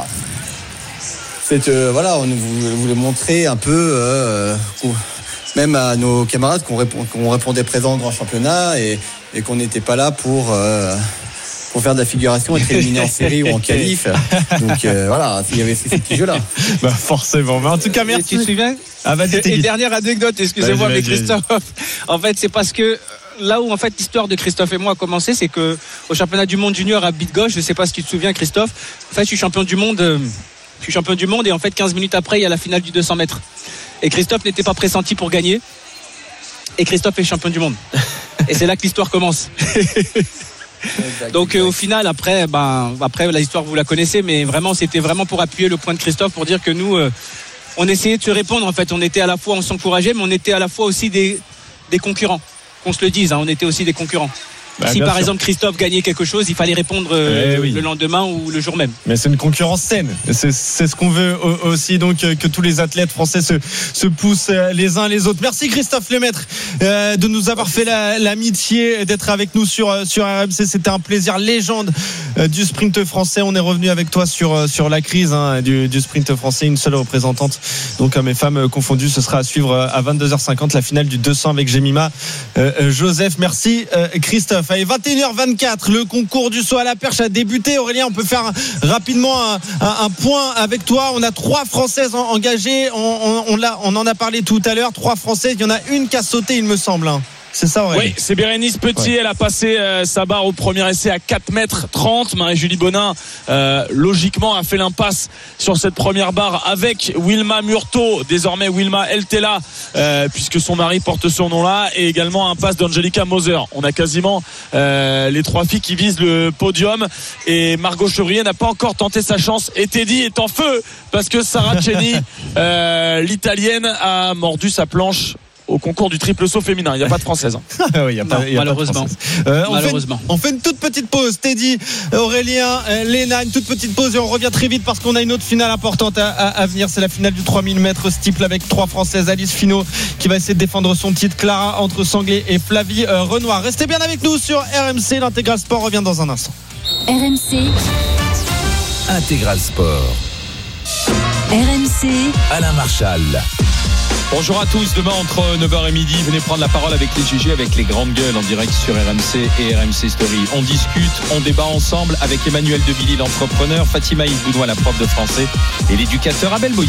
on voulait montrer un peu, même à nos camarades qu'on répondait présent au grand championnat et qu'on n'était pas là pour faire de la figuration, être éliminé en série ou en qualif. Donc il y avait ces petits jeux-là. Forcément. Mais en tout cas, merci. Tu te souviens ? Et dernière anecdote, excusez-moi, mais Christophe. En fait, c'est parce que là où en fait l'histoire de Christophe et moi a commencé, c'est que au championnat du monde junior à Bidgosh, je sais pas si tu te souviens, Christophe. En fait, je suis champion du monde et en fait 15 minutes après, il y a la finale du 200 mètres. Et Christophe n'était pas pressenti pour gagner. Et Christophe est champion du monde. Et c'est là que l'histoire commence. Donc au final après la histoire vous la connaissez, mais vraiment c'était vraiment pour appuyer le point de Christophe, pour dire que nous on essayait de se répondre. En fait on était à la fois, on s'encourageait, mais on était à la fois aussi des concurrents, qu'on se le dise, on était aussi des concurrents. Si par exemple Christophe gagnait quelque chose, il fallait répondre le lendemain ou le jour même. Mais c'est une concurrence saine. C'est ce qu'on veut aussi, donc que tous les athlètes français se poussent les uns les autres. Merci Christophe Lemaître de nous avoir fait l'amitié d'être avec nous sur RMC. C'était un plaisir. Légende du sprint français. On est revenu avec toi sur la crise du sprint français. Une seule représentante, donc hommes et femmes confondus. Ce sera à suivre à 22h50 la finale du 200 avec Jemima Joseph. Merci Christophe. Allez, 21h24, le concours du saut à la perche a débuté. Aurélien, on peut faire rapidement un point avec toi. On a 3 Françaises engagées. On en a parlé tout à l'heure. 3 Françaises. Il y en a une qui a sauté, il me semble. C'est ça, Aurélien? Oui, c'est Bérénice Petit. Ouais. Elle a passé sa barre au premier essai à 4,30 m. Marie-Julie Bonin, logiquement, a fait l'impasse sur cette première barre avec Wilma Murto, désormais Wilma Eltela, puisque son mari porte ce nom-là, et également un pass d'Angelica Moser. On a quasiment les 3 filles qui visent le podium, et Margot Chevrier n'a pas encore tenté sa chance. Et Teddy est en feu parce que Sarah Ceni, l'italienne, a mordu sa planche au concours du triple saut féminin. Il n'y a pas de française. Oui, malheureusement. On fait une toute petite pause. Teddy, Aurélien, Léna, une toute petite pause et on revient très vite parce qu'on a une autre finale importante à venir. C'est la finale du 3000 mètres steeple avec 3 Françaises. Alice Finot qui va essayer de défendre son titre. Clara entre Sanglé et Flavie Renoir. Restez bien avec nous sur RMC. L'Intégral Sport revient dans un instant. RMC Intégral Sport. RMC Alain Marchal. Bonjour à tous, demain entre 9h et midi, venez prendre la parole avec les GG, avec les grandes gueules en direct sur RMC et RMC Story. On discute, on débat ensemble avec Emmanuel Debilly, l'entrepreneur, Fatima Ilbounois, la prof de français, et l'éducateur Abel Boilly.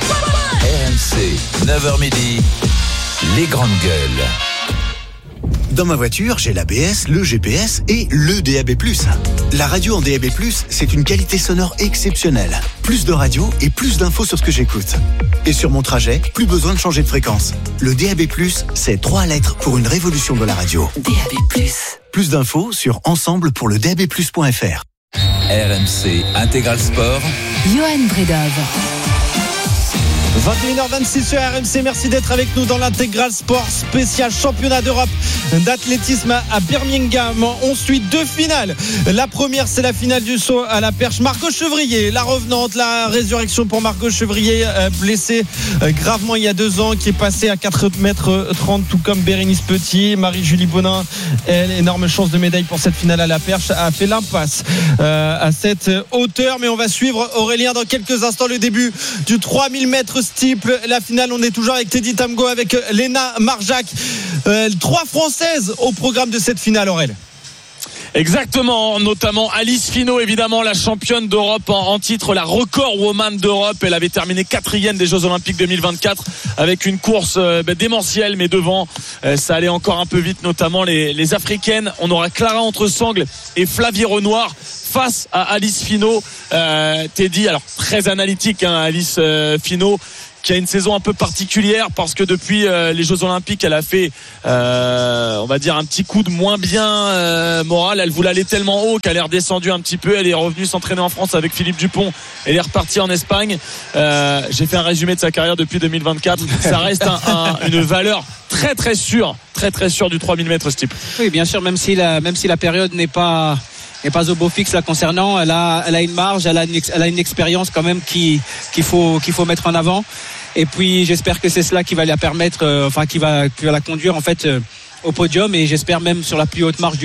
RMC, 9h midi, les grandes gueules. Dans ma voiture, j'ai l'ABS, le GPS et le DAB+. La radio en DAB+, c'est une qualité sonore exceptionnelle. Plus de radio et plus d'infos sur ce que j'écoute. Et sur mon trajet, plus besoin de changer de fréquence. Le DAB+, c'est 3 lettres pour une révolution de la radio. DAB+. Plus d'infos sur ensemble-pour-le-DAB+.fr. RMC Intégral Sport. Johan Bredov. 21h26 sur RMC, merci d'être avec nous dans l'intégral sport spécial championnat d'Europe d'athlétisme à Birmingham. On suit 2 finales. La première, c'est la finale du saut à la perche. Margot Chevrier, la revenante, la résurrection pour Margot Chevrier, blessée gravement il y a 2 ans, qui est passée à 4,30 m, tout comme Bérénice Petit. Marie-Julie Bonin, elle, énorme chance de médaille pour cette finale à la perche, a fait l'impasse à cette hauteur. Mais on va suivre, Aurélien, dans quelques instants, le début du 3000 mètres steeple. La finale, on est toujours avec Teddy Tamgo, avec Léna Marjac. 3 Françaises au programme de cette finale, Aurélien. Exactement, notamment Alice Finot, évidemment la championne d'Europe en titre, la record woman d'Europe. Elle avait terminé 4e des Jeux Olympiques 2024 avec une course démentielle, mais devant ça allait encore un peu vite, notamment les Africaines. On aura Clara Entre-Sangle et Flavie Renoir face à Alice Finot. Teddy, alors très analytique, hein, Alice Finot, qui a une saison un peu particulière parce que depuis les Jeux Olympiques, elle a fait, on va dire, un petit coup de moins bien moral. Elle voulait aller tellement haut qu'elle est redescendue un petit peu. Elle est revenue s'entraîner en France avec Philippe Dupont. Elle est repartie en Espagne. J'ai fait un résumé de sa carrière depuis 2024. Ça reste une valeur très très sûre du 3000 mètres steeple. Oui, bien sûr, même si la période n'est pas au beau fixe là concernant, elle a une marge, elle a une expérience quand même qu'il faut mettre en avant. Et puis j'espère que c'est cela qui va la permettre, qui va la conduire en fait au podium. Et j'espère même sur la plus haute marche.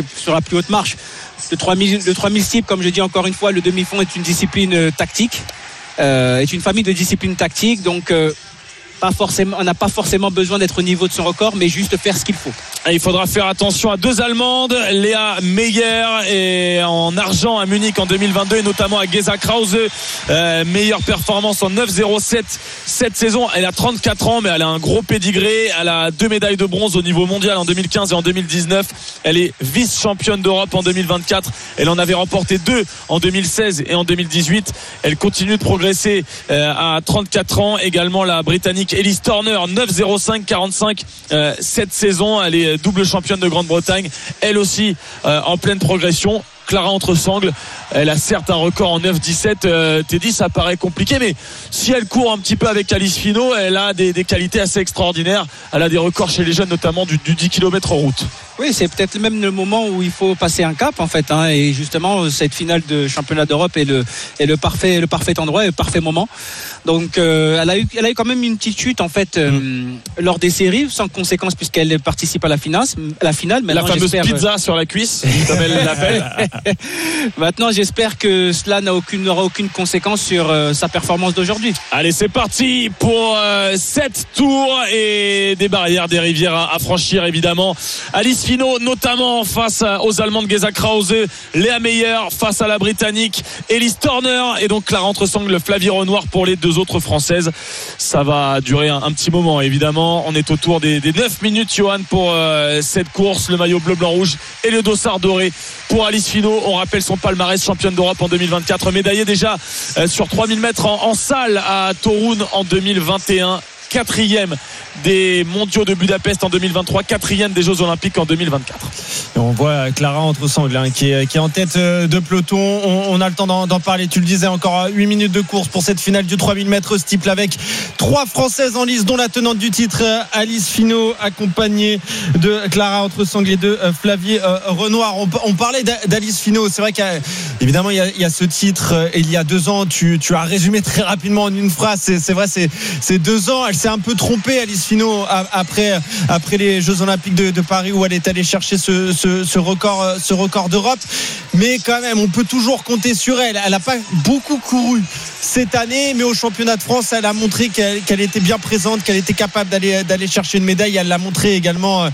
Le 3000 steeple, comme je dis encore une fois, le demi-fond est une discipline tactique, est une famille de disciplines tactiques. Donc on n'a pas forcément besoin d'être au niveau de son record, mais juste faire ce qu'il faut. Et il faudra faire attention à 2 Allemandes, Léa Meyer et en argent à Munich en 2022 et notamment à Gesa Krause, meilleure performance en 9,07 cette saison. Elle a 34 ans mais elle a un gros pédigré. Elle a 2 médailles de bronze au niveau mondial en 2015 et en 2019. Elle est vice-championne d'Europe en 2024. Elle en avait remporté 2 en 2016 et en 2018. Elle continue de progresser à 34 ans. Également la Britannique Elise Turner, 9,05,45 cette saison. Elle est double championne de Grande-Bretagne, elle aussi en pleine progression. Clara Entre-Sangle, elle a certes un record en 9,17. Teddy, ça paraît compliqué, mais si elle court un petit peu avec Alice Finot, elle a des qualités assez extraordinaires. Elle a des records chez les jeunes, notamment du 10 km en route. Oui, c'est peut-être même le moment où il faut passer un cap en fait, hein, et justement cette finale de championnat d'Europe est le parfait endroit et le parfait moment. Donc elle a eu quand même une petite chute en fait lors des séries, sans conséquence puisqu'elle participe à la finale. Mais la fameuse pizza sur la cuisse, comme elle l'appelle. Maintenant, j'espère que cela n'aura aucune conséquence sur sa performance d'aujourd'hui. Allez, c'est parti pour 7 tours et des barrières, des rivières à franchir évidemment. Alice Finot notamment face aux Allemandes Gesa Krause, Léa Meyer face à la Britannique Elise Turner et donc Clara Entre-Sangle, Flavie Renoir pour les 2 autres Françaises. Ça va durer un petit moment évidemment. On est autour des 9 minutes, Johan, pour cette course. Le maillot bleu, blanc, rouge et le dossard doré pour Alice Finot. On rappelle son palmarès, championne d'Europe en 2024, médaillée déjà sur 3000 mètres en salle à Toruń en 2021, 4e des mondiaux de Budapest en 2023, 4e des Jeux Olympiques en 2024. Et on voit Clara Entre-Sangle qui est en tête de peloton. On a le temps d'en parler. Tu le disais, encore 8 minutes de course pour cette finale du 3000 mètres steeple avec 3 Françaises en lice, dont la tenante du titre Alice Finot, accompagnée de Clara Entre-Sangle et de Flavie Renoir. On parlait d'Alice Finot. C'est vrai qu'évidemment il y a ce titre. Et il y a 2 ans, tu as résumé très rapidement en une phrase. C'est vrai, c'est 2 ans. Elle s'est un peu trompée, Alice Finot, après les Jeux Olympiques de Paris, où elle est allée chercher ce record d'Europe. Mais quand même, on peut toujours compter sur elle. Elle n'a pas beaucoup couru cette année, mais au championnat de France, elle a montré qu'elle était bien présente, qu'elle était capable d'aller chercher une médaille. Elle l'a montré également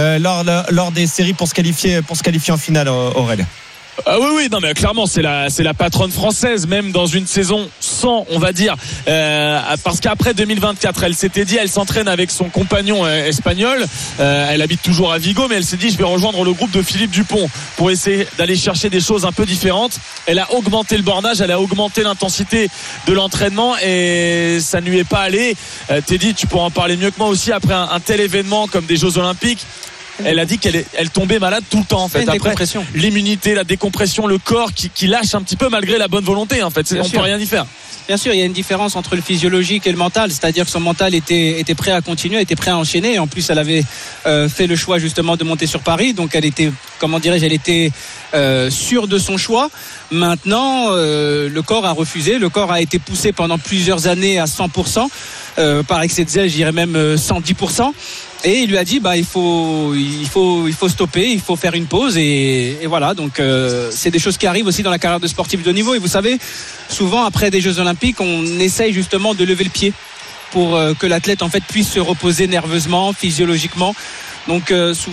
lors des séries pour se qualifier en finale, Aurélien. Oui, non mais clairement c'est la patronne française, même dans une saison sans, on va dire, parce qu'après 2024, elle s'était dit, elle s'entraîne avec son compagnon espagnol, elle habite toujours à Vigo, mais elle s'est dit, je vais rejoindre le groupe de Philippe Dupont pour essayer d'aller chercher des choses un peu différentes. Elle a augmenté le bornage, elle a augmenté l'intensité de l'entraînement et ça ne lui est pas allé. Teddy, tu pourras en parler mieux que moi aussi, après un tel événement comme des Jeux Olympiques, Elle a dit qu'elle tombait malade tout le temps en fait. Après l'immunité, la décompression, le corps qui lâche un petit peu malgré la bonne volonté en fait. On peut rien y faire. Bien sûr, il y a une différence entre le physiologique et le mental, c'est-à-dire que son mental était prêt à continuer, était prêt à enchaîner. Et en plus, elle avait fait le choix justement de monter sur Paris, donc elle était, elle était sûre de son choix. Maintenant, le corps a refusé, le corps a été poussé pendant plusieurs années à 100%, par excès de zèle, je dirais même 110%. Et il lui a dit il faut stopper, il faut faire une pause et voilà. Donc c'est des choses qui arrivent aussi dans la carrière de sportif de haut niveau. Et vous savez, souvent après des Jeux Olympiques, on essaye justement de lever le pied pour que l'athlète en fait puisse se reposer nerveusement, physiologiquement. Donc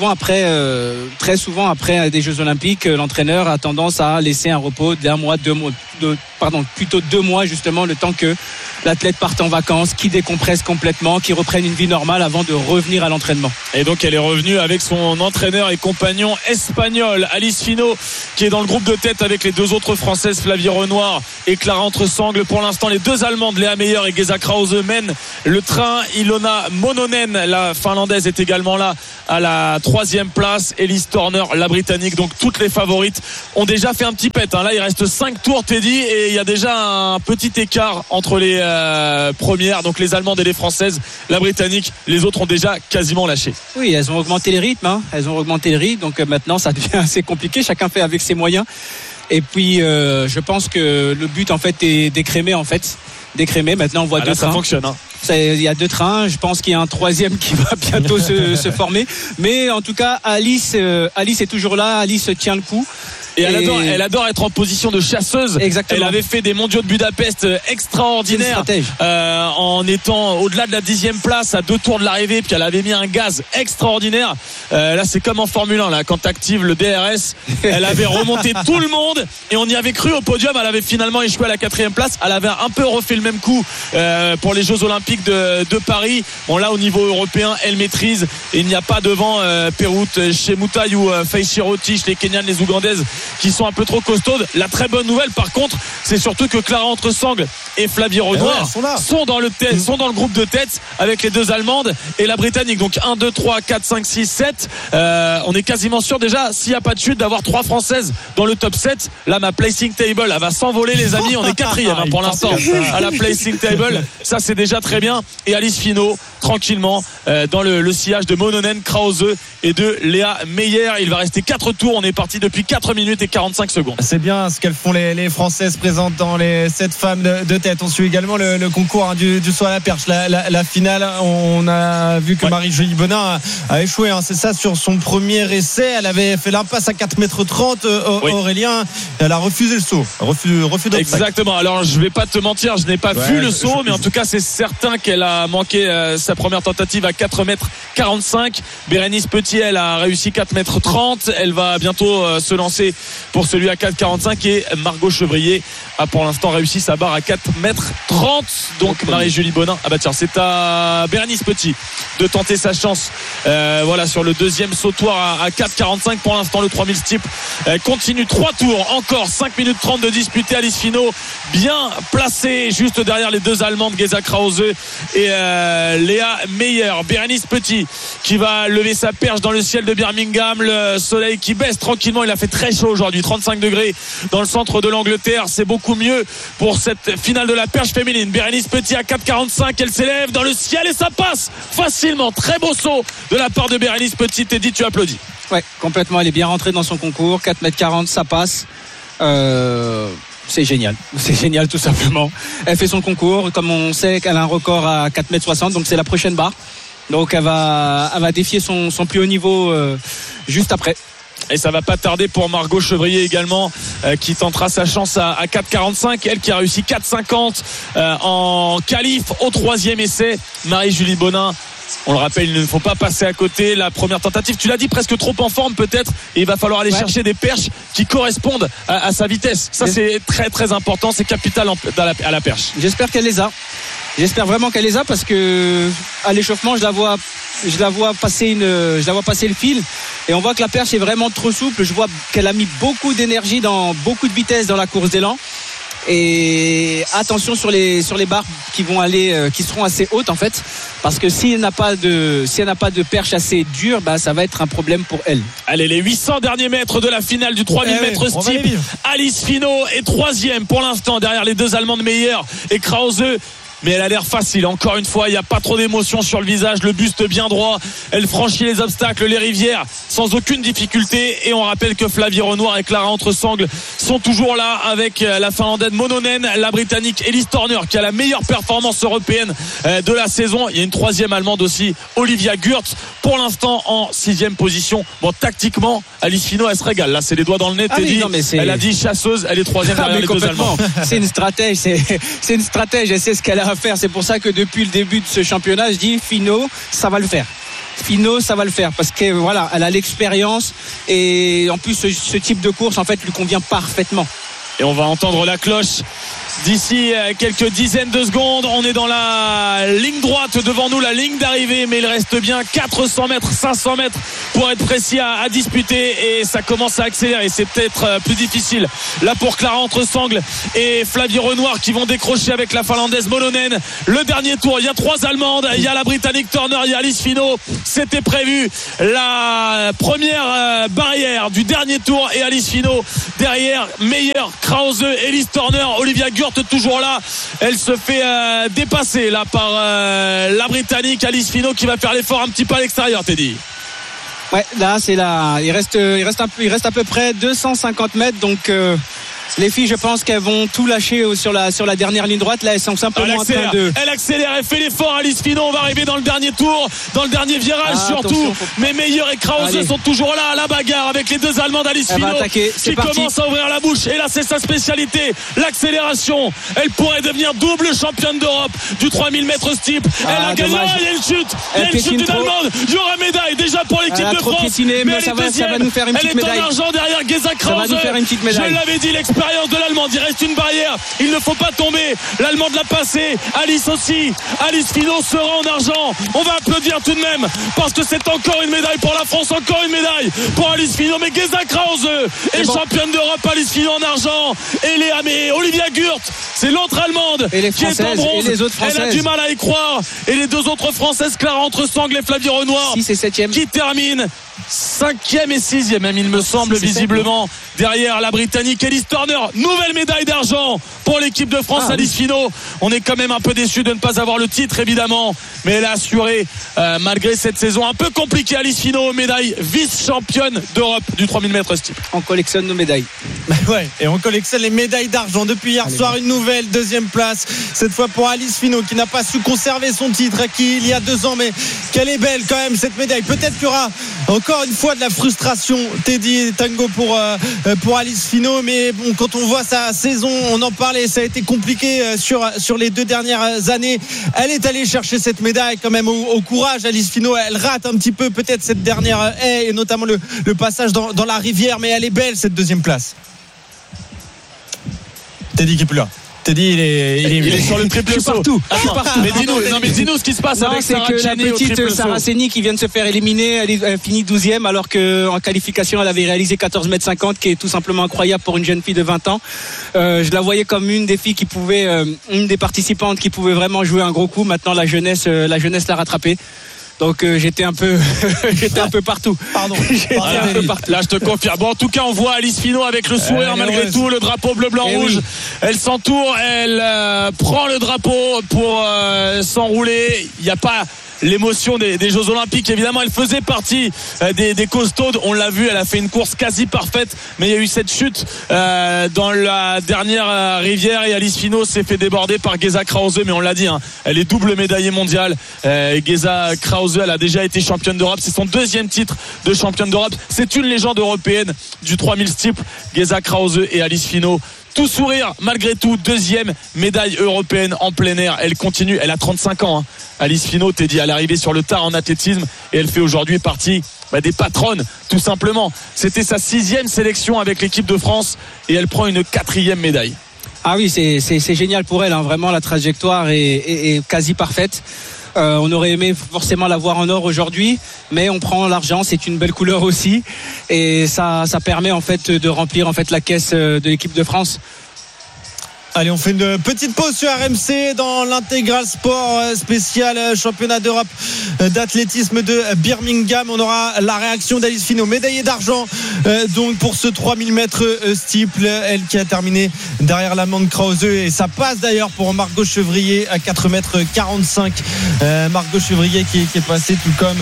très souvent après des Jeux Olympiques, l'entraîneur a tendance à laisser un repos d'1 mois, 2 mois, plutôt 2 mois justement, le temps que l'athlète parte en vacances, qui décompresse complètement, qui reprenne une vie normale avant de revenir à l'entraînement. Et donc elle est revenue avec son entraîneur et compagnon espagnol, Alice Finot, qui est dans le groupe de tête avec les 2 autres Françaises, Flavie Renoir et Clara Entresangles. Pour l'instant, les 2 Allemandes, Léa Meyer et Geza Krause, mènent le train. Ilona Mononen, la Finlandaise, est également là à la 3e place. Elise Turner, la Britannique. Donc toutes les favorites ont déjà fait un petit pet. Là, il reste 5 tours, Teddy, et il y a déjà un petit écart entre les premières, donc les Allemandes et les Françaises. La Britannique, les autres ont déjà quasiment lâché. Oui, elles ont augmenté les rythmes. Donc maintenant, ça devient assez compliqué. Chacun fait avec ses moyens. Et puis, je pense que le but en fait est d'écrémer en fait. Maintenant on voit 2 trains. Ça fonctionne. Il y a 2 trains. Je pense qu'il y a un 3e qui va bientôt se former. Mais en tout cas, Alice est toujours là. Alice tient le coup. Et elle adore être en position de chasseuse. Exactement. Elle avait fait des mondiaux de Budapest extraordinaires en étant au-delà de la 10e place à 2 tours de l'arrivée, puis elle avait mis un gaz extraordinaire. Là c'est comme en Formule 1 là, quand tu actives le DRS, elle avait remonté tout le monde et on y avait cru au podium. Elle avait finalement échoué à la 4e place. Elle avait un peu refait le même coup pour les Jeux Olympiques de Paris. Bon là au niveau européen elle maîtrise et il n'y a pas devant Perut Chemutai ou Feishi Rotich, les Kenyanes, les Ougandaises qui sont un peu trop costaudes. La très bonne nouvelle par contre, c'est surtout que Clara Entresangles et Flavie Renoir sont dans le groupe de tête avec les 2 Allemandes et la Britannique. Donc 1, 2, 3, 4, 5, 6, 7. On est quasiment sûr déjà, s'il n'y a pas de chute, d'avoir 3 Françaises dans le top 7. Là ma placing table, elle va s'envoler les amis. On est 4e pour l'instant à la placing table. Ça c'est déjà très bien. Et Alice Finot tranquillement dans le sillage de Mononen, Krause et de Léa Meyer. Il va rester 4 tours. On est parti depuis 4 minutes et 45 secondes. C'est bien ce qu'elles font les Françaises présentes dans les 7 femmes de tête. On suit également le concours du saut à la perche, la finale. On a vu que Marie-Julie Bonin a échoué, c'est ça, sur son premier essai. Elle avait fait l'impasse à 4,30 m. Aurélien, elle a refusé le saut. Refus d'obstacle. Exactement. Alors je vais pas te mentir, je n'ai pas vu le saut, mais en tout cas c'est certain qu'elle a manqué sa première tentative à 4,45 m. Bérénice Petit, elle a réussi 4,30 m. Elle va bientôt se lancer pour celui à 4,45 et Margot Chevrier a pour l'instant réussi sa barre à 4,30 m. Donc Marie-Julie Bonin, c'est à Bérénice Petit de tenter sa chance sur le 2e sautoir à 4,45 pour l'instant. Le 3000 steeple continue 3 tours, encore 5 minutes 30 de disputé. Alice Finot bien placée juste derrière les 2 Allemandes, Geza Krause et Léa Meyer. Bérénice Petit qui va lever sa perche dans le ciel de Birmingham. Le soleil qui baisse tranquillement. Il a fait très chaud aujourd'hui, 35 degrés dans le centre de l'Angleterre. C'est beaucoup mieux pour cette finale de la perche féminine. Bérénice Petit à 4,45, elle s'élève dans le ciel et ça passe facilement. Très beau saut de la part de Bérénice Petit. Teddy, tu applaudis? Ouais, complètement. Elle est bien rentrée dans son concours. 4,40 m, ça passe. C'est génial tout simplement. Elle fait son concours, comme on sait qu'elle a un record à 4,60 m, donc c'est la prochaine barre. Donc elle va défier son plus haut niveau juste après. Et ça va pas tarder pour Margot Chevrier également, qui tentera sa chance à 4,45. Elle qui a réussi 4,50 en qualif au 3e essai. Marie-Julie Bonin, on le rappelle, il ne faut pas passer à côté. La première tentative, tu l'as dit, presque trop en forme peut-être, et il va falloir aller chercher des perches qui correspondent à sa vitesse. Ça c'est très très important, c'est capital à la perche. J'espère qu'elle les a. J'espère vraiment qu'elle les a, parce que à l'échauffement je la vois passer le fil et on voit que la perche est vraiment trop souple. Je vois qu'elle a mis beaucoup d'énergie, beaucoup de vitesse dans la course d'élan. Et attention sur les barres qui vont aller, qui seront assez hautes en fait, parce que si elle n'a pas de perche assez dure, bah ça va être un problème pour elle. Allez, les 800 derniers mètres de la finale du 3000 mètres steep. Alice Finot est 3e pour l'instant derrière les deux Allemandes Meyer et Krause. Mais elle a l'air facile, encore une fois, il n'y a pas trop d'émotion sur le visage, le buste bien droit, elle franchit les obstacles, les rivières sans aucune difficulté. Et on rappelle que Flavie Renoir et Clara Entresangles sont toujours là avec la Finlandaise Mononen, la Britannique Elise Turner qui a la meilleure performance européenne de la saison. Il y a une 3e Allemande aussi, Olivia Gürtz, pour l'instant en 6e position. Bon, tactiquement, Alice Finot elle se régale, là c'est les doigts dans le nez, elle a dit chasseuse, elle est 3e derrière les deux Allemands. C'est une stratège, c'est une stratège, elle sait ce qu'elle a à faire. C'est pour ça que depuis le début de ce championnat, je dis Finot, ça va le faire. Finot, ça va le faire parce que voilà, elle a l'expérience et en plus ce type de course en fait lui convient parfaitement. Et on va entendre la cloche d'ici quelques dizaines de secondes. On est dans la ligne droite devant nous, la ligne d'arrivée, mais il reste bien 400 mètres, 500 mètres pour être précis à disputer et ça commence à accélérer. C'est peut-être plus difficile là pour Clara Entresangles et Flavie Renoir qui vont décrocher avec la Finlandaise Mononen le dernier tour. Il y a 3 Allemandes, il y a la Britannique Turner, il y a Alice Finot. C'était prévu la première barrière du dernier tour et Alice Finot derrière, Meyer, Krause, Elise Turner, Olivia Gürtz toujours là. Elle se fait dépasser là par la Britannique Alice Finot qui va faire l'effort un petit peu à l'extérieur, Teddy. Ouais, là c'est là, il reste à peu près 250 mètres donc les filles, je pense qu'elles vont tout lâcher sur la dernière ligne droite. Là, elles sont simplement en train de. Elle accélère, elle fait l'effort. Alice Finot, on va arriver dans le dernier tour, dans le dernier virage surtout. Mais Meyer et Krause sont toujours là à la bagarre avec les deux Allemandes. Alice Finot qui commence à ouvrir la bouche. Et là, c'est sa spécialité, l'accélération. Elle pourrait devenir double championne d'Europe du 3000 mètres steep. Elle a gagné. Il y a une chute. Il y a une chute d'une Allemande. Il y aura médaille déjà pour l'équipe de France. Mais ça va nous faire une petite médaille. Elle est en argent derrière Geza Krause. Je l'avais dit, l'expérience de l'Allemande, il reste une barrière, il ne faut pas tomber. L'Allemande l'a passé, Alice aussi. Alice Finot sera en argent. On va applaudir tout de même parce que c'est encore une médaille pour la France, encore une médaille pour Alice Finot. Mais Geza Krause est championne d'Europe. Alice Finot en argent et Olivia Gürtz, c'est l'autre Allemande qui est en bronze. Elle a du mal à y croire. Et les deux autres Françaises, Clara Entresangles et Flavie Renoir, 6 et 7e, qui terminent 5e et 6e même, il me semble, visiblement derrière la Britannique Elise Turner. Nouvelle médaille d'argent pour l'équipe de France. Alice Finot, on est quand même un peu déçu de ne pas avoir le titre évidemment, mais elle a assuré malgré cette saison un peu compliquée. Alice Finot, médaille vice-championne d'Europe du 3000 mètres steep. On collectionne nos médailles. Ouais, et on collectionne les médailles d'argent depuis hier soir. Une nouvelle 2e place, cette fois pour Alice Finot qui n'a pas su conserver son titre acquis il y a 2 ans, mais qu'elle est belle quand même cette médaille. Peut-être qu'il y aura encore une fois de la frustration, Teddy Tango, pour Alice Finot, mais bon, quand on voit sa saison, on en parlait, ça a été compliqué sur les 2 dernières années. Elle est allée chercher cette médaille quand même au courage. Alice Finot, elle rate un petit peu peut-être cette dernière haie et notamment le passage dans la rivière, mais elle est belle cette 2e place. Teddy qui est plus là. Teddy, il est sur le triple saut. Partout. Mais dis-nous ce qui se passe avec Sarah Cheney, la petite Sarah Cheney qui vient de se faire éliminer. Elle finit 12e alors qu'en qualification elle avait réalisé 14,50 m, qui est tout simplement incroyable pour une jeune fille de 20 ans. Je la voyais comme une des filles une des participantes qui pouvait vraiment jouer un gros coup. Maintenant la jeunesse l'a rattrapée. Donc j'étais un peu partout. Pardon. Là je te confirme. Bon, en tout cas on voit Alice Finot avec le sourire malgré tout, le drapeau bleu blanc rouge. Oui. Elle s'entoure, elle prend le drapeau pour s'enrouler. Il n'y a pas l'émotion des Jeux Olympiques, évidemment elle faisait partie des costauds, on l'a vu, elle a fait une course quasi parfaite, mais il y a eu cette chute dans la dernière rivière et Alice Finot s'est fait déborder par Geza Krause, mais on l'a dit, elle est double médaillée mondiale. Geza Krause, elle a déjà été championne d'Europe, c'est son 2e titre de championne d'Europe, c'est une légende européenne du 3000 steeple. Geza Krause et Alice Finot, tout sourire malgré tout, 2e médaille européenne en plein air. Elle continue, elle a 35 ans. Alice Finot, t'es dit, elle est arrivée sur le tard en athlétisme et elle fait aujourd'hui partie des patronnes, tout simplement. C'était sa 6e sélection avec l'équipe de France et elle prend une 4e médaille. Ah oui, c'est génial pour elle, vraiment la trajectoire est quasi parfaite. On aurait aimé forcément la voir en or aujourd'hui, mais on prend l'argent, c'est une belle couleur aussi, et ça permet en fait de remplir en fait la caisse de l'équipe de France. Allez, on fait une petite pause sur RMC dans l'intégral sport spécial championnat d'Europe d'athlétisme de Birmingham. On aura la réaction d'Alice Finot, médaillée d'argent donc pour ce 3000 mètres steeple, elle qui a terminé derrière l'Amande Krause, et ça passe d'ailleurs pour Margot Chevrier à 4,45 m. Margot Chevrier qui est passée tout comme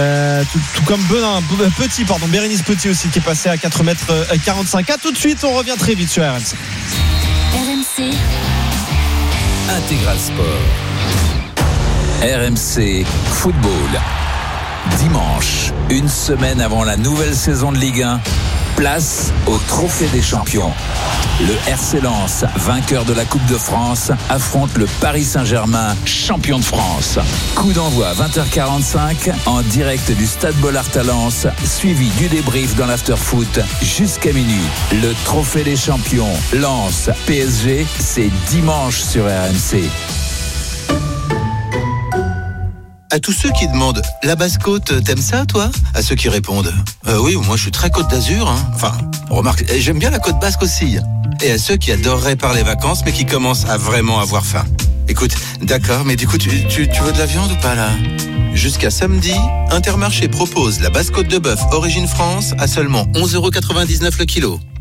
Bérénice Petit aussi qui est passé à 4,45 m. À tout de suite, on revient très vite sur RMC. RMC Intégral Sport. RMC Football. Dimanche, une semaine avant la nouvelle saison de Ligue 1, place au Trophée des Champions. Le RC Lens, vainqueur de la Coupe de France, affronte le Paris Saint-Germain, champion de France. Coup d'envoi 20h45 en direct du Stade Bollaert à Lens, suivi du débrief dans l'after-foot jusqu'à minuit. Le Trophée des Champions, Lens, PSG, c'est dimanche sur RMC. À tous ceux qui demandent « La Basse-Côte, t'aimes ça, toi ?» À ceux qui répondent « Oui, moi je suis très Côte d'Azur. Hein. » Enfin, remarque, j'aime bien la Côte Basque aussi. Et à ceux qui adoreraient parler vacances, mais qui commencent à vraiment avoir faim. Écoute, d'accord, mais du coup, tu veux de la viande ou pas, là ? Jusqu'à samedi, Intermarché propose la Basse-Côte de bœuf Origine France à seulement 11,99 € le kilo.